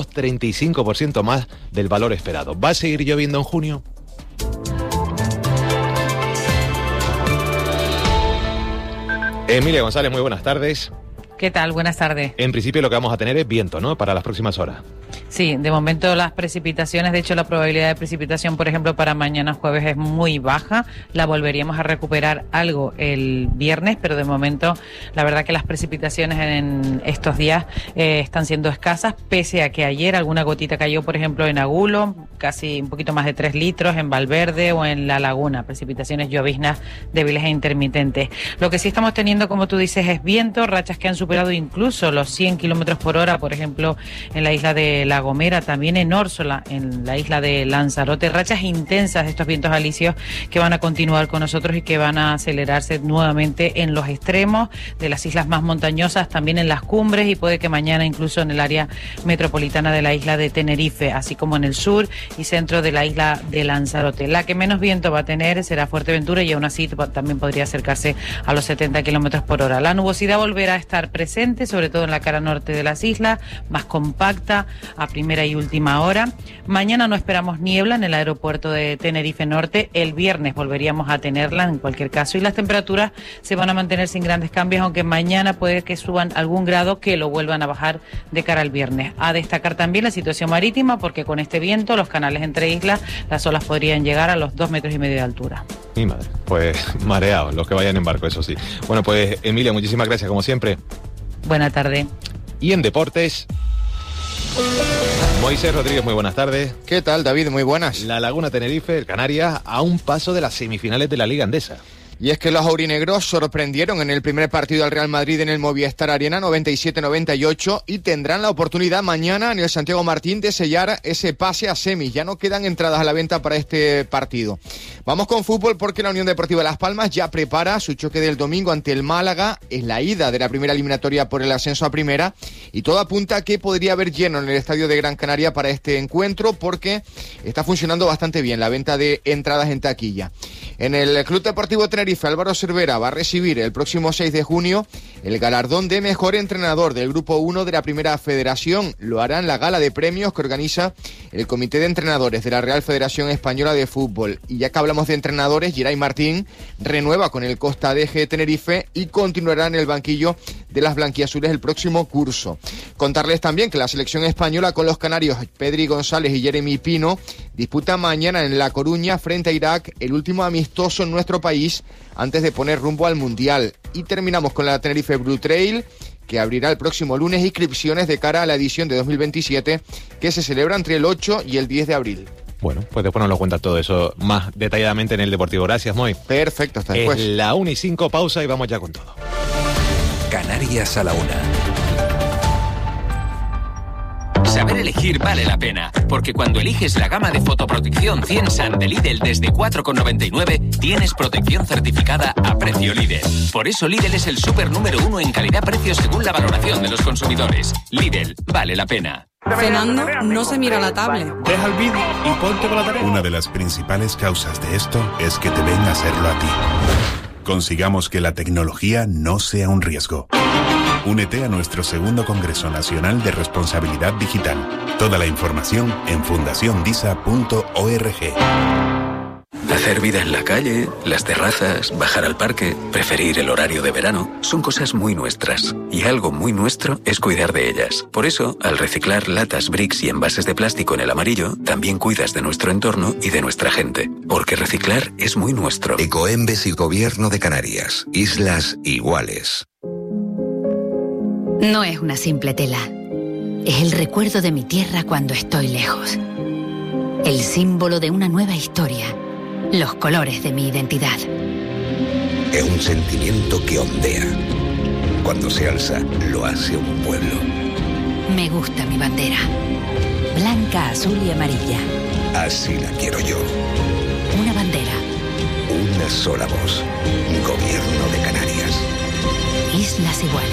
235% más del valor esperado. ¿Va a seguir lloviendo en junio? Emilia González, muy buenas tardes. ¿Qué tal? Buenas tardes. En principio lo que vamos a tener es viento, ¿no?, para las próximas horas. Sí, de momento las precipitaciones, de hecho la probabilidad de precipitación, por ejemplo, para mañana jueves es muy baja. La volveríamos a recuperar algo el viernes, pero de momento la verdad que las precipitaciones en estos días están siendo escasas, pese a que ayer alguna gotita cayó, por ejemplo, en Agulo, casi un poquito más de 3 litros, en Valverde o en La Laguna, precipitaciones lloviznas débiles e intermitentes. Lo que sí estamos teniendo, como tú dices, es viento, rachas que han superado incluso los 100 kilómetros por hora, por ejemplo, en la isla de La Gomera, también en Órsola, en la isla de Lanzarote, rachas intensas de estos vientos alisios que van a continuar con nosotros y que van a acelerarse nuevamente en los extremos de las islas más montañosas, también en las cumbres y puede que mañana incluso en el área metropolitana de la isla de Tenerife, así como en el sur y centro de la isla de Lanzarote. La que menos viento va a tener será Fuerteventura y aún así también podría acercarse a los 70 kilómetros por hora. La nubosidad volverá a estar presente, sobre todo en la cara norte de las islas, más compacta a primera y última hora. Mañana no esperamos niebla en el aeropuerto de Tenerife Norte. El viernes volveríamos a tenerla en cualquier caso y las temperaturas se van a mantener sin grandes cambios, aunque mañana puede que suban algún grado que lo vuelvan a bajar de cara al viernes. A destacar también la situación marítima, porque con este viento, los canales entre islas, las olas podrían llegar a los 2,5 metros de altura. Mi madre, pues mareados los que vayan en barco, eso sí. Bueno, pues Emilia, muchísimas gracias como siempre. Buena tarde. Y en deportes, Moisés Rodríguez, muy buenas tardes. ¿Qué tal, David? Muy buenas. La Laguna Tenerife, el Canarias, a un paso de las semifinales de la Liga Endesa. Y es que los aurinegros sorprendieron en el primer partido al Real Madrid en el Movistar Arena, 97-98, y tendrán la oportunidad mañana en el Santiago Martín de sellar ese pase a semis. Ya no quedan entradas a la venta para este partido. Vamos con fútbol porque la Unión Deportiva Las Palmas ya prepara su choque del domingo ante el Málaga. Es la ida de la primera eliminatoria por el ascenso a primera y todo apunta a que podría haber lleno en el estadio de Gran Canaria para este encuentro porque está funcionando bastante bien la venta de entradas en taquilla. En el Club Deportivo Tenerife, Álvaro Cervera va a recibir el próximo 6 de junio el galardón de mejor entrenador del Grupo 1 de la Primera Federación. Lo hará en la gala de premios que organiza el Comité de Entrenadores de la Real Federación Española de Fútbol. Y ya que hablamos de entrenadores, Geray Martín renueva con el Costa DG Tenerife y continuará en el banquillo de las blanquiazules el próximo curso. Contarles también que la selección española con los canarios Pedri González y Jeremy Pino disputa mañana en La Coruña frente a Irak el último amistoso en nuestro país antes de poner rumbo al Mundial. Y terminamos con la Tenerife Blue Trail, que abrirá el próximo lunes inscripciones de cara a la edición de 2027 que se celebra entre el 8 y el 10 de abril. Bueno, pues después nos lo cuenta todo eso más detalladamente en El Deportivo. Gracias, Moy. Perfecto, hasta después. Es la 1:05, pausa y vamos ya con todo. Canarias a la 1. Saber elegir vale la pena, porque cuando eliges la gama de fotoprotección 100 Sun de Lidl desde 4,99, tienes protección certificada a precio Lidl. Por eso Lidl es el súper número 1 en calidad-precio según la valoración de los consumidores. Lidl, vale la pena. Cenando, no se mira la tablet. Deja el vídeo y ponte con la tarea. Una de las principales causas de esto es que te ven a hacerlo a ti. Consigamos que la tecnología no sea un riesgo. Únete a nuestro segundo Congreso Nacional de Responsabilidad Digital. Toda la información en fundaciondisa.org. Hacer vida en la calle, las terrazas, bajar al parque, preferir el horario de verano, son cosas muy nuestras. Y algo muy nuestro es cuidar de ellas. Por eso, al reciclar latas, bricks y envases de plástico en el amarillo, también cuidas de nuestro entorno y de nuestra gente. Porque reciclar es muy nuestro. Ecoembes y Gobierno de Canarias. Islas iguales. No es una simple tela. Es el recuerdo de mi tierra cuando estoy lejos. El símbolo de una nueva historia. Los colores de mi identidad. Es un sentimiento que ondea. Cuando se alza, lo hace un pueblo. Me gusta mi bandera. Blanca, azul y amarilla. Así la quiero yo. Una bandera. Una sola voz. Gobierno de Canarias. Islas iguales.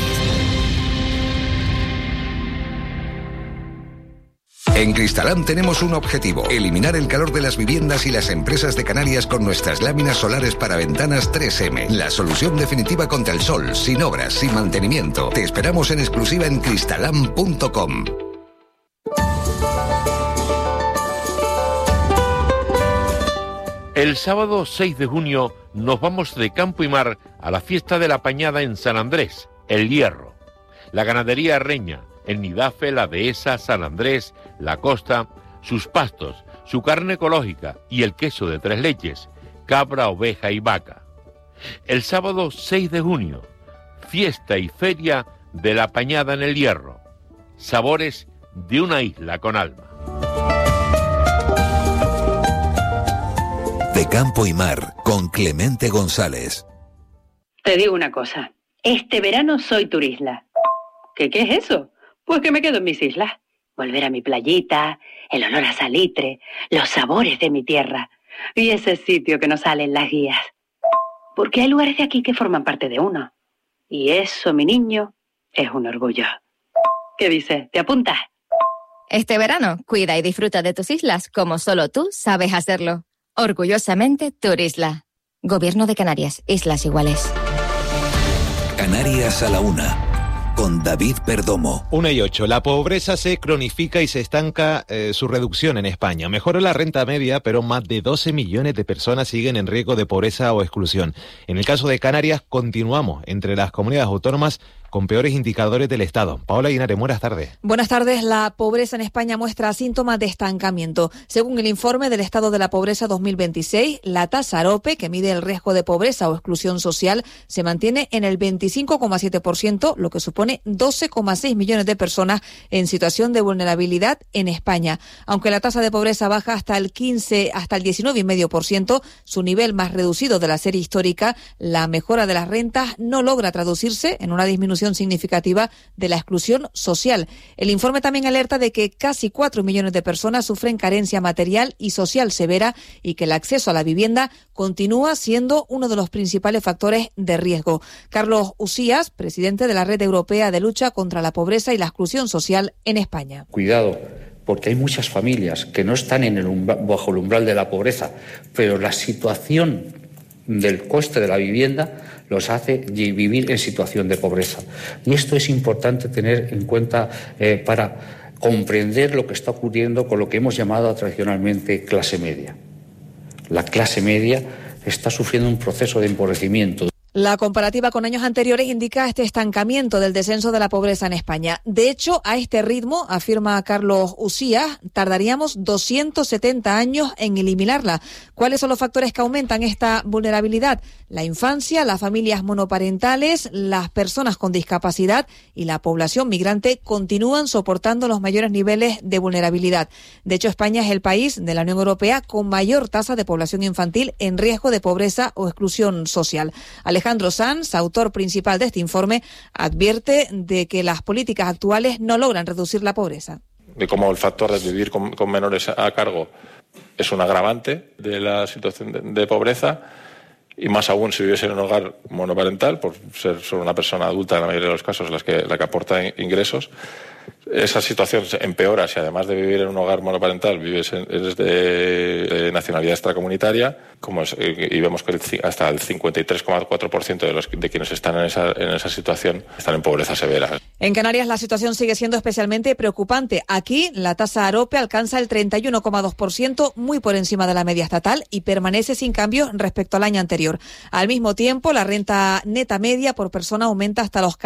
En Cristalam tenemos un objetivo: eliminar el calor de las viviendas y las empresas de Canarias con nuestras láminas solares para ventanas 3M. La solución definitiva contra el sol, sin obras, sin mantenimiento. Te esperamos en exclusiva en cristalam.com. El sábado 6 de junio nos vamos de campo y mar a la fiesta de la Pañada en San Andrés, El Hierro. La ganadería reña, el Nidafe, la Dehesa, San Andrés, la Costa, sus pastos, su carne ecológica y el queso de 3 leches, cabra, oveja y vaca. El sábado 6 de junio, fiesta y feria de la Pañada en El Hierro. Sabores de una isla con alma. De campo y mar, con Clemente González. Te digo una cosa, este verano soy turisla. ¿Qué es eso? Pues que me quedo en mis islas. Volver a mi playita, el olor a salitre, los sabores de mi tierra y ese sitio que no sale en las guías. Porque hay lugares de aquí que forman parte de uno. Y eso, mi niño, es un orgullo. ¿Qué dices? ¿Te apuntas? Este verano, cuida y disfruta de tus islas como solo tú sabes hacerlo. Orgullosamente Turisla. Gobierno de Canarias, Islas Iguales. Canarias a la 1. Con David Perdomo. 1:08. La pobreza se cronifica y se estanca su reducción en España. Mejora la renta media, pero más de 12 millones de personas siguen en riesgo de pobreza o exclusión. En el caso de Canarias, continuamos entre las comunidades autónomas con peores indicadores del Estado. Paola Linares, buenas tardes. Buenas tardes. La pobreza en España muestra síntomas de estancamiento. Según el informe del Estado de la Pobreza 2026, la tasa AROPE, que mide el riesgo de pobreza o exclusión social, se mantiene en el 25,7%, lo que supone 12,6 millones de personas en situación de vulnerabilidad en España. Aunque la tasa de pobreza baja hasta el 19,5%, su nivel más reducido de la serie histórica, la mejora de las rentas no logra traducirse en una disminución significativa de la exclusión social. El informe también alerta de que casi 4 millones de personas sufren carencia material y social severa y que el acceso a la vivienda continúa siendo uno de los principales factores de riesgo. Carlos Usías, presidente de la Red Europea de Lucha contra la Pobreza y la Exclusión Social en España. Cuidado, porque hay muchas familias que no están bajo el umbral de la pobreza, pero la situación del coste de la vivienda los hace vivir en situación de pobreza. Y esto es importante tener en cuenta para comprender lo que está ocurriendo con lo que hemos llamado tradicionalmente clase media. La clase media está sufriendo un proceso de empobrecimiento. La comparativa con años anteriores indica este estancamiento del descenso de la pobreza en España. De hecho, a este ritmo, afirma Carlos Usías, tardaríamos 270 años en eliminarla. ¿Cuáles son los factores que aumentan esta vulnerabilidad? La infancia, las familias monoparentales, las personas con discapacidad y la población migrante continúan soportando los mayores niveles de vulnerabilidad. De hecho, España es el país de la Unión Europea con mayor tasa de población infantil en riesgo de pobreza o exclusión social. Alejandro Sanz, autor principal de este informe, advierte de que las políticas actuales no logran reducir la pobreza. De cómo el factor de vivir con menores a cargo es un agravante de la situación de pobreza, y más aún si viviese en un hogar monoparental, por ser solo una persona adulta en la mayoría de los casos la que aporta ingresos. Esa situación empeora si además de vivir en un hogar monoparental eres de nacionalidad extracomunitaria, y vemos que hasta el 53,4% de quienes están en esa situación están en pobreza severa. En Canarias la situación sigue siendo especialmente preocupante. Aquí la tasa AROPE alcanza el 31,2%, muy por encima de la media estatal, y permanece sin cambios respecto al año anterior. Al mismo tiempo, la renta neta media por persona aumenta hasta los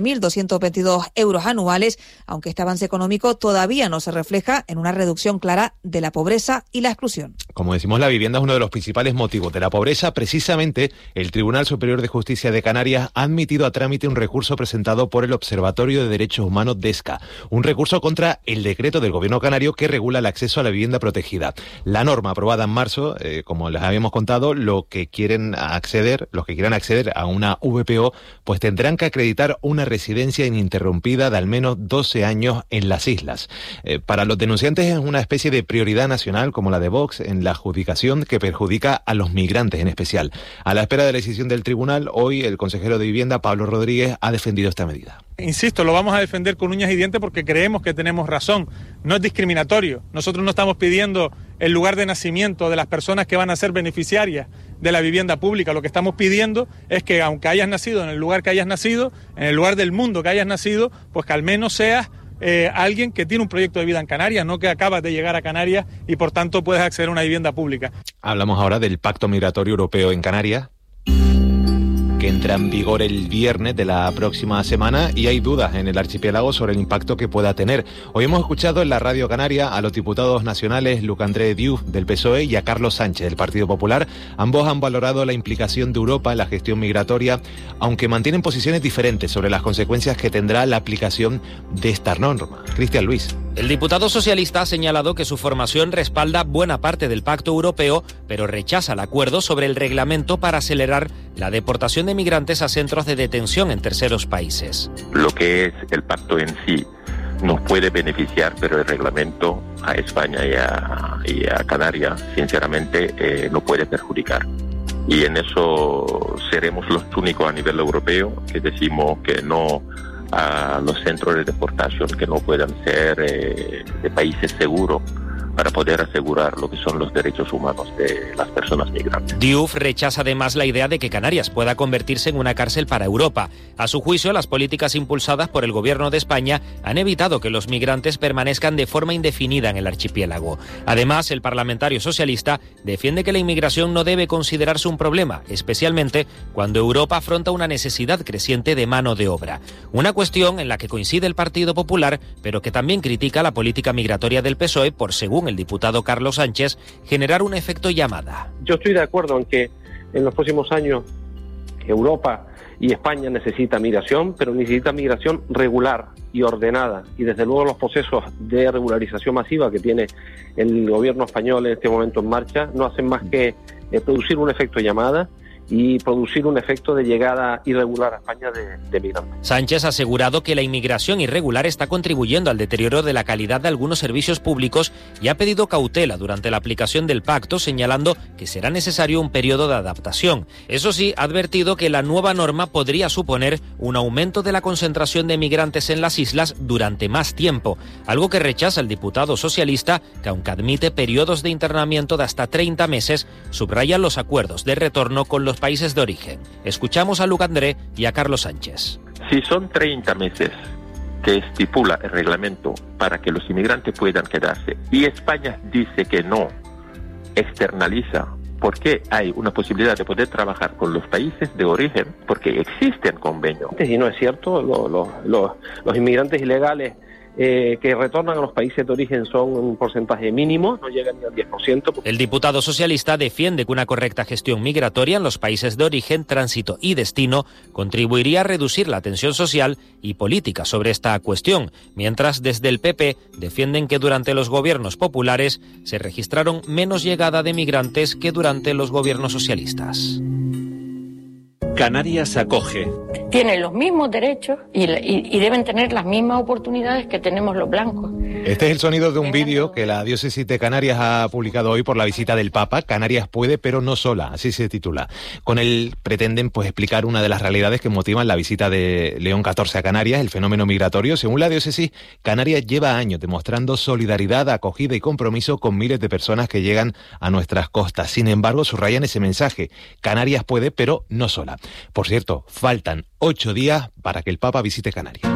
14.222 euros anuales, aunque este avance económico todavía no se refleja en una reducción clara de la pobreza y la exclusión. Como decimos, la vivienda es uno de los principales motivos de la pobreza. Precisamente, el Tribunal Superior de Justicia de Canarias ha admitido a trámite un recurso presentado por el Observatorio de Derechos Humanos DESCA, un recurso contra el decreto del Gobierno canario que regula el acceso a la vivienda protegida. La norma aprobada en marzo, como les habíamos contado, los que quieran acceder a una VPO, pues tendrán que acreditar una residencia ininterrumpida de al menos 12 años en las islas. Para los denunciantes es una especie de prioridad nacional, como la de Vox, en la adjudicación que perjudica a los migrantes en especial. A la espera de la decisión del tribunal, hoy el consejero de Vivienda, Pablo Rodríguez, ha defendido esta medida. Insisto, lo vamos a defender con uñas y dientes porque creemos que tenemos razón. No es discriminatorio. Nosotros no estamos pidiendo el lugar de nacimiento de las personas que van a ser beneficiarias de la vivienda pública. Lo que estamos pidiendo es que, aunque hayas nacido en el lugar que hayas nacido, en el lugar del mundo que hayas nacido, pues que al menos seas alguien que tiene un proyecto de vida en Canarias, no que acabas de llegar a Canarias y por tanto puedes acceder a una vivienda pública. Hablamos ahora del Pacto Migratorio Europeo en Canarias, que entra en vigor el viernes de la próxima semana, y hay dudas en el archipiélago sobre el impacto que pueda tener. Hoy hemos escuchado en la Radio Canaria a los diputados nacionales Luc André Diouf del PSOE y a Carlos Sánchez del Partido Popular. Ambos han valorado la implicación de Europa en la gestión migratoria, aunque mantienen posiciones diferentes sobre las consecuencias que tendrá la aplicación de esta norma. Cristian Luis. El diputado socialista ha señalado que su formación respalda buena parte del pacto europeo, pero rechaza el acuerdo sobre el reglamento para acelerar la deportación de migrantes a centros de detención en terceros países. Lo que es el pacto en sí nos puede beneficiar, pero el reglamento a España y a Canarias, sinceramente, no puede perjudicar. Y en eso seremos los únicos a nivel europeo que decimos que no a los centros de deportación que no puedan ser de países seguros para poder asegurar lo que son los derechos humanos de las personas migrantes. Diouf rechaza además la idea de que Canarias pueda convertirse en una cárcel para Europa. A su juicio, las políticas impulsadas por el Gobierno de España han evitado que los migrantes permanezcan de forma indefinida en el archipiélago. Además, el parlamentario socialista defiende que la inmigración no debe considerarse un problema, especialmente cuando Europa afronta una necesidad creciente de mano de obra. Una cuestión en la que coincide el Partido Popular, pero que también critica la política migratoria del PSOE por, según el diputado Carlos Sánchez, generar un efecto llamada. Yo estoy de acuerdo en que en los próximos años Europa y España necesita migración, pero necesita migración regular y ordenada. Y desde luego los procesos de regularización masiva que tiene el gobierno español en este momento en marcha no hacen más que producir un efecto llamada y producir un efecto de llegada irregular a España de migrantes. Sánchez ha asegurado que la inmigración irregular está contribuyendo al deterioro de la calidad de algunos servicios públicos y ha pedido cautela durante la aplicación del pacto, señalando que será necesario un periodo de adaptación. Eso sí, ha advertido que la nueva norma podría suponer un aumento de la concentración de migrantes en las islas durante más tiempo, algo que rechaza el diputado socialista, que aunque admite periodos de internamiento de hasta 30 meses, subraya los acuerdos de retorno con los países de origen. Escuchamos a Luc André y a Carlos Sánchez. Si son 30 meses que estipula el reglamento para que los inmigrantes puedan quedarse y España dice que no, externaliza, ¿por qué hay una posibilidad de poder trabajar con los países de origen? Porque existen convenios. Y no es cierto, los inmigrantes ilegales que retornan a los países de origen son un porcentaje mínimo, no llegan ni al 10%. El diputado socialista defiende que una correcta gestión migratoria en los países de origen, tránsito y destino contribuiría a reducir la tensión social y política sobre esta cuestión, mientras desde el PP defienden que durante los gobiernos populares se registraron menos llegada de migrantes que durante los gobiernos socialistas. Canarias acoge. Tienen los mismos derechos y deben tener las mismas oportunidades que tenemos los blancos. Este es el sonido de un vídeo que la diócesis de Canarias ha publicado hoy por la visita del Papa. Canarias puede, pero no sola, así se titula. Con él pretenden explicar una de las realidades que motivan la visita de León XIV a Canarias, el fenómeno migratorio. Según la diócesis, Canarias lleva años demostrando solidaridad, acogida y compromiso con miles de personas que llegan a nuestras costas. Sin embargo, subrayan ese mensaje: Canarias puede, pero no sola. Por cierto, faltan 8 días para que el Papa visite Canarias.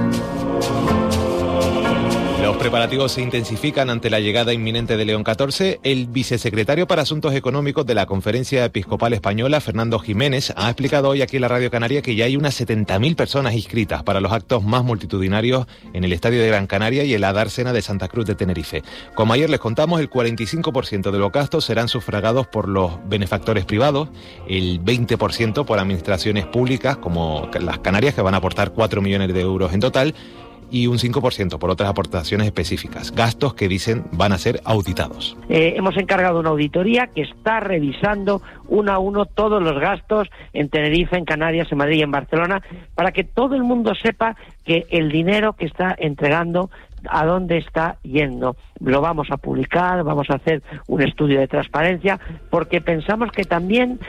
Los preparativos se intensifican ante la llegada inminente de León XIV. El vicesecretario para Asuntos Económicos de la Conferencia Episcopal Española, Fernando Jiménez, ha explicado hoy aquí en la Radio Canaria que ya hay unas 70.000 personas inscritas para los actos más multitudinarios en el Estadio de Gran Canaria y en la dársena de Santa Cruz de Tenerife. Como ayer les contamos, el 45% de los gastos serán sufragados por los benefactores privados, el 20% por administraciones públicas como las Canarias, que van a aportar 4 millones de euros en total, y un 5% por otras aportaciones específicas, gastos que dicen van a ser auditados. Hemos encargado una auditoría que está revisando uno a uno todos los gastos en Tenerife, en Canarias, en Madrid y en Barcelona, para que todo el mundo sepa que el dinero que está entregando, a dónde está yendo. Lo vamos a publicar, vamos a hacer un estudio de transparencia, porque pensamos que también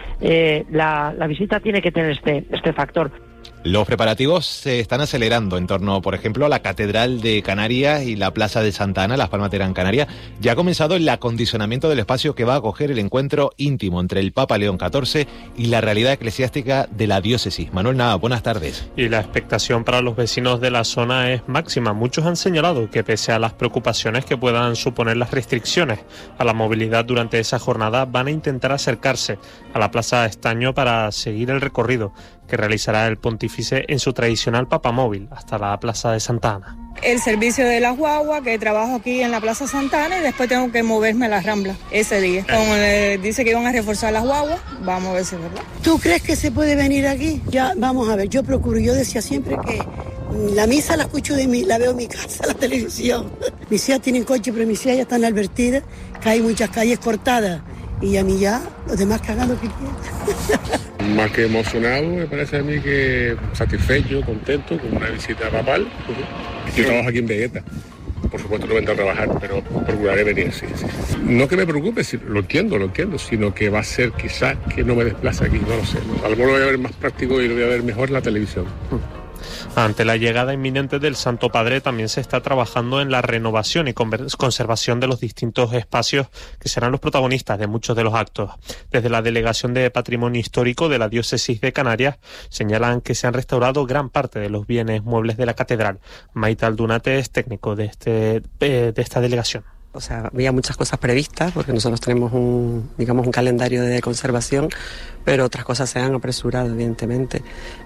la visita tiene que tener este factor. Los preparativos se están acelerando en torno, por ejemplo, a la Catedral de Canarias y la Plaza de Santa Ana, Las Palmas de Gran Canaria. Ya ha comenzado el acondicionamiento del espacio que va a acoger el encuentro íntimo entre el Papa León XIV y la realidad eclesiástica de la diócesis. Manuel Nava, buenas tardes. Y la expectación para los vecinos de la zona es máxima. Muchos han señalado que pese a las preocupaciones que puedan suponer las restricciones a la movilidad durante esa jornada, van a intentar acercarse a la Plaza de Estaño para seguir el recorrido que realizará el pontífice en su tradicional papamóvil hasta la Plaza de Santa Ana. El servicio de las guaguas, que trabajo aquí en la Plaza Santa Ana y después tengo que moverme a la Rambla ese día. Como dice que iban a reforzar las guaguas, vamos a ver si es verdad. ¿Tú crees que se puede venir aquí? Ya, vamos a ver, yo decía siempre que la misa la escucho la veo en mi casa, la televisión. Mis hijas tienen coche, pero mis hijas ya están advertidas que hay muchas calles cortadas. Y a mí ya, los demás que hagan lo que quieran. Más que emocionado, me parece a mí que satisfecho, contento con una visita papal. Yo trabajo aquí en Vegeta. Por supuesto no vendré a trabajar, pero procuraré venir, sí. No que me preocupe, lo entiendo, sino que va a ser quizás que no me desplace aquí, no lo sé. A lo mejor lo voy a ver más práctico y lo voy a ver mejor en la televisión. Ante la llegada inminente del Santo Padre, también se está trabajando en la renovación y conservación de los distintos espacios que serán los protagonistas de muchos de los actos. Desde la Delegación de Patrimonio Histórico de la Diócesis de Canarias señalan que se han restaurado gran parte de los bienes muebles de la catedral. Maite Aldunate es técnico de esta delegación. O sea, había muchas cosas previstas porque nosotros tenemos un calendario de conservación, pero otras cosas se han apresurado, evidentemente.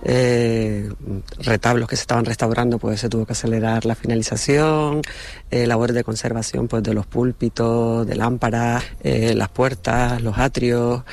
Retablos que se estaban restaurando, pues se tuvo que acelerar la finalización, labores de conservación pues de los púlpitos, de lámparas, las puertas, los atrios,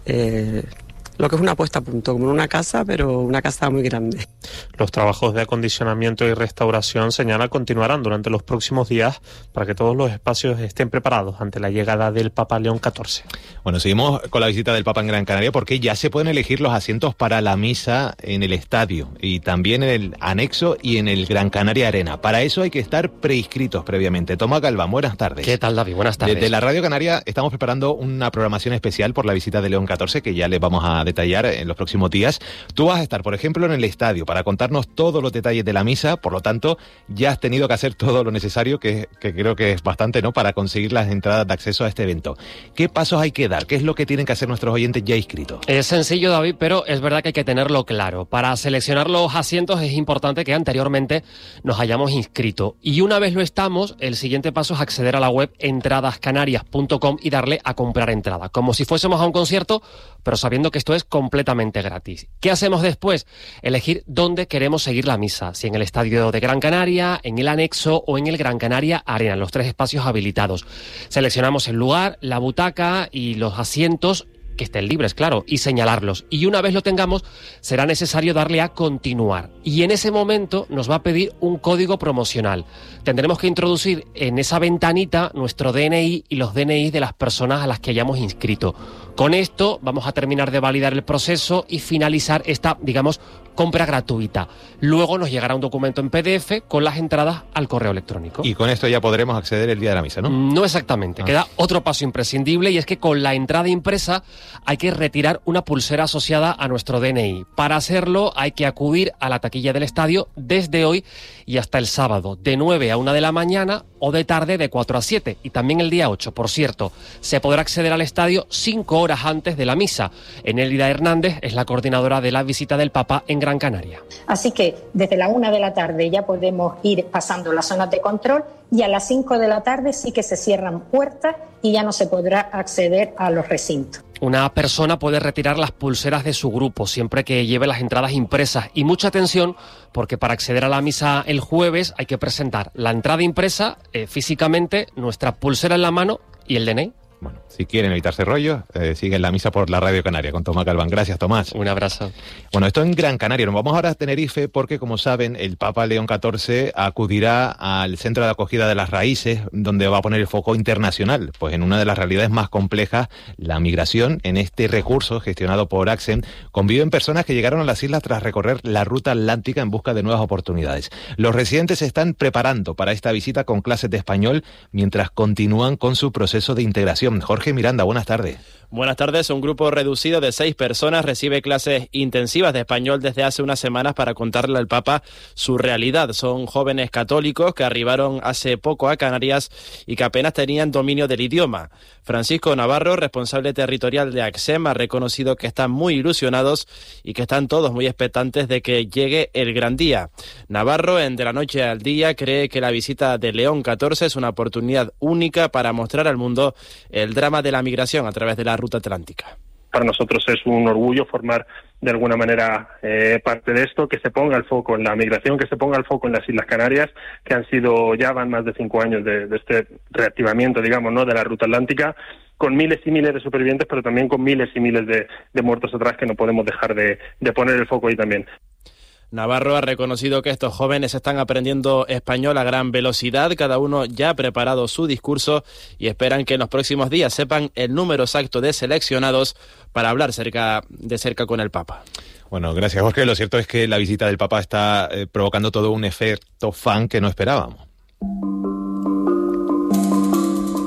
lo que es una puesta a punto, como en una casa, pero una casa muy grande. Los trabajos de acondicionamiento y restauración, señala, continuarán durante los próximos días para que todos los espacios estén preparados ante la llegada del Papa León XIV. Bueno, seguimos con la visita del Papa en Gran Canaria porque ya se pueden elegir los asientos para la misa en el estadio y también en el anexo y en el Gran Canaria Arena. Para eso hay que estar preinscritos previamente. Tomás Galván, buenas tardes. ¿Qué tal, David? Buenas tardes. Desde la Radio Canaria estamos preparando una programación especial por la visita de León XIV que ya les vamos a detallar en los próximos días. Tú vas a estar, por ejemplo, en el estadio para contarnos todos los detalles de la misa, por lo tanto, ya has tenido que hacer todo lo necesario, que creo que es bastante, ¿no?, para conseguir las entradas de acceso a este evento. ¿Qué pasos hay que dar? ¿Qué es lo que tienen que hacer nuestros oyentes ya inscritos? Es sencillo, David, pero es verdad que hay que tenerlo claro. Para seleccionar los asientos es importante que anteriormente nos hayamos inscrito. Y una vez lo estamos, el siguiente paso es acceder a la web entradascanarias.com y darle a comprar entrada, como si fuésemos a un concierto, pero sabiendo que esto es completamente gratis. ¿Qué hacemos después? Elegir dónde queremos seguir la misa, si en el estadio de Gran Canaria, en el anexo o en el Gran Canaria Arena, los 3 espacios habilitados. Seleccionamos el lugar, la butaca y los asientos que estén libres, claro, y señalarlos. Y una vez lo tengamos, será necesario darle a continuar. Y en ese momento nos va a pedir un código promocional. Tendremos que introducir en esa ventanita nuestro DNI y los DNI de las personas a las que hayamos inscrito. Con esto vamos a terminar de validar el proceso y finalizar esta, digamos, compra gratuita. Luego nos llegará un documento en PDF con las entradas al correo electrónico. Y con esto ya podremos acceder el día de la misa, ¿no? No exactamente. Queda otro paso imprescindible y es que con la entrada impresa hay que retirar una pulsera asociada a nuestro DNI. Para hacerlo hay que acudir a la taquilla del estadio desde hoy y hasta el sábado, de 9 a 1 de la mañana o de tarde de 4 a 7. Y también el día 8, por cierto. Se podrá acceder al estadio 5 horas antes de la misa. Enélida Hernández es la coordinadora de la visita del Papa en Gran Canaria. Así que desde la 1 de la tarde ya podemos ir pasando las zonas de control y a las 5 de la tarde sí que se cierran puertas y ya no se podrá acceder a los recintos. Una persona puede retirar las pulseras de su grupo siempre que lleve las entradas impresas. Y mucha atención, porque para acceder a la misa el jueves hay que presentar la entrada impresa, físicamente, nuestra pulsera en la mano y el DNI. Bueno, si quieren evitarse rollos, siguen la misa por la Radio Canaria con Tomás Galván. Gracias, Tomás. Un abrazo. Bueno, esto en Gran Canaria. Nos vamos ahora a Tenerife porque, como saben, el Papa León XIV acudirá al Centro de Acogida de las Raíces, donde va a poner el foco internacional, pues en una de las realidades más complejas, la migración. En este recurso gestionado por ACSEM conviven personas que llegaron a las islas tras recorrer la ruta atlántica en busca de nuevas oportunidades. Los residentes se están preparando para esta visita con clases de español mientras continúan con su proceso de integración. Jorge Miranda, buenas tardes. Buenas tardes. Un grupo reducido de 6 personas recibe clases intensivas de español desde hace unas semanas para contarle al Papa su realidad. Son jóvenes católicos que arribaron hace poco a Canarias y que apenas tenían dominio del idioma. Francisco Navarro, responsable territorial de ACSEM, ha reconocido que están muy ilusionados y que están todos muy expectantes de que llegue el gran día. Navarro, en De la Noche al Día, cree que la visita de León XIV es una oportunidad única para mostrar al mundo el drama de la migración a través de la ruta atlántica. Para nosotros es un orgullo formar de alguna manera parte de esto, que se ponga el foco en la migración, que se ponga el foco en las Islas Canarias, que han sido, ya van más de 5 años de este reactivamiento, digamos, ¿no?, de la ruta atlántica, con miles y miles de supervivientes, pero también con miles y miles de muertos atrás que no podemos dejar de poner el foco ahí también. Navarro ha reconocido que estos jóvenes están aprendiendo español a gran velocidad, cada uno ya ha preparado su discurso y esperan que en los próximos días sepan el número exacto de seleccionados para hablar de cerca con el Papa. Bueno, gracias, Jorge. Lo cierto es que la visita del Papa está provocando todo un efecto fan que no esperábamos.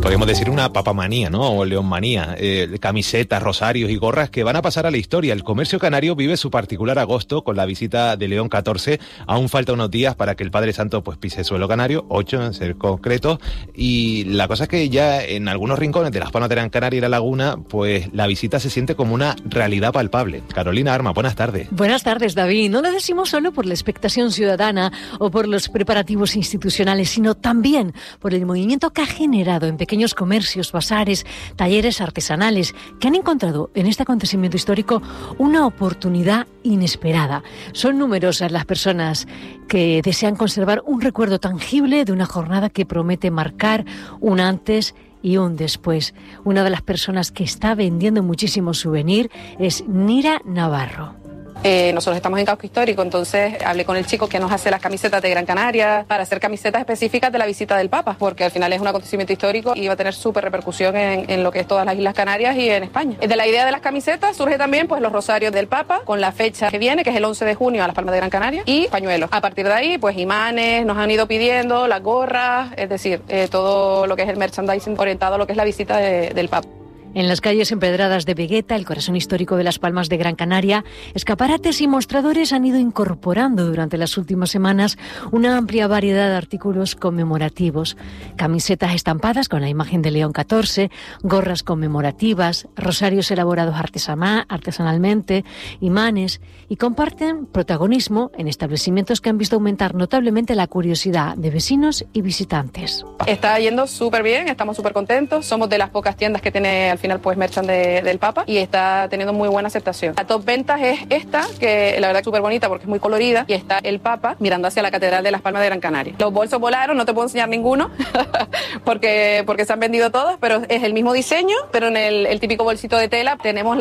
podríamos decir una papamanía, ¿no? O leonmanía, camisetas, rosarios y gorras que van a pasar a la historia. El comercio canario vive su particular agosto con la visita de León XIV. Aún falta unos días para que el Padre Santo pues pise suelo canario, 8 en ser concreto, y la cosa es que ya en algunos rincones de las Palmas de Gran Canaria y la Laguna, pues la visita se siente como una realidad palpable. Carolina Arma, buenas tardes. Buenas tardes, David. No lo decimos solo por la expectación ciudadana o por los preparativos institucionales, sino también por el movimiento que ha generado en pequeños comercios, bazares, talleres artesanales, que han encontrado en este acontecimiento histórico una oportunidad inesperada. Son numerosas las personas que desean conservar un recuerdo tangible de una jornada que promete marcar un antes y un después. Una de las personas que está vendiendo muchísimo souvenir es Nira Navarro. Nosotros estamos en casco histórico, entonces hablé con el chico que nos hace las camisetas de Gran Canaria para hacer camisetas específicas de la visita del Papa, porque al final es un acontecimiento histórico y va a tener súper repercusión en lo que es todas las Islas Canarias y en España. De la idea de las camisetas surge también pues los rosarios del Papa con la fecha que viene, que es el 11 de junio a las Palmas de Gran Canaria, y pañuelos. A partir de ahí pues imanes, nos han ido pidiendo, las gorras, es decir, todo lo que es el merchandising orientado a lo que es la visita del Papa. En las calles empedradas de Vegueta, el corazón histórico de las Palmas de Gran Canaria, escaparates y mostradores han ido incorporando durante las últimas semanas una amplia variedad de artículos conmemorativos. Camisetas estampadas con la imagen de León XIV, gorras conmemorativas, rosarios elaborados artesanalmente, imanes, y comparten protagonismo en establecimientos que han visto aumentar notablemente la curiosidad de vecinos y visitantes. Está yendo súper bien, estamos súper contentos, somos de las pocas tiendas que tiene al final pues merchan del Papa y está teniendo muy buena aceptación. La top ventas es esta, que la verdad es súper bonita porque es muy colorida, y está el Papa mirando hacia la Catedral de las Palmas de Gran Canaria. Los bolsos volaron, no te puedo enseñar ninguno porque se han vendido todos, pero es el mismo diseño, pero en el típico bolsito de tela tenemos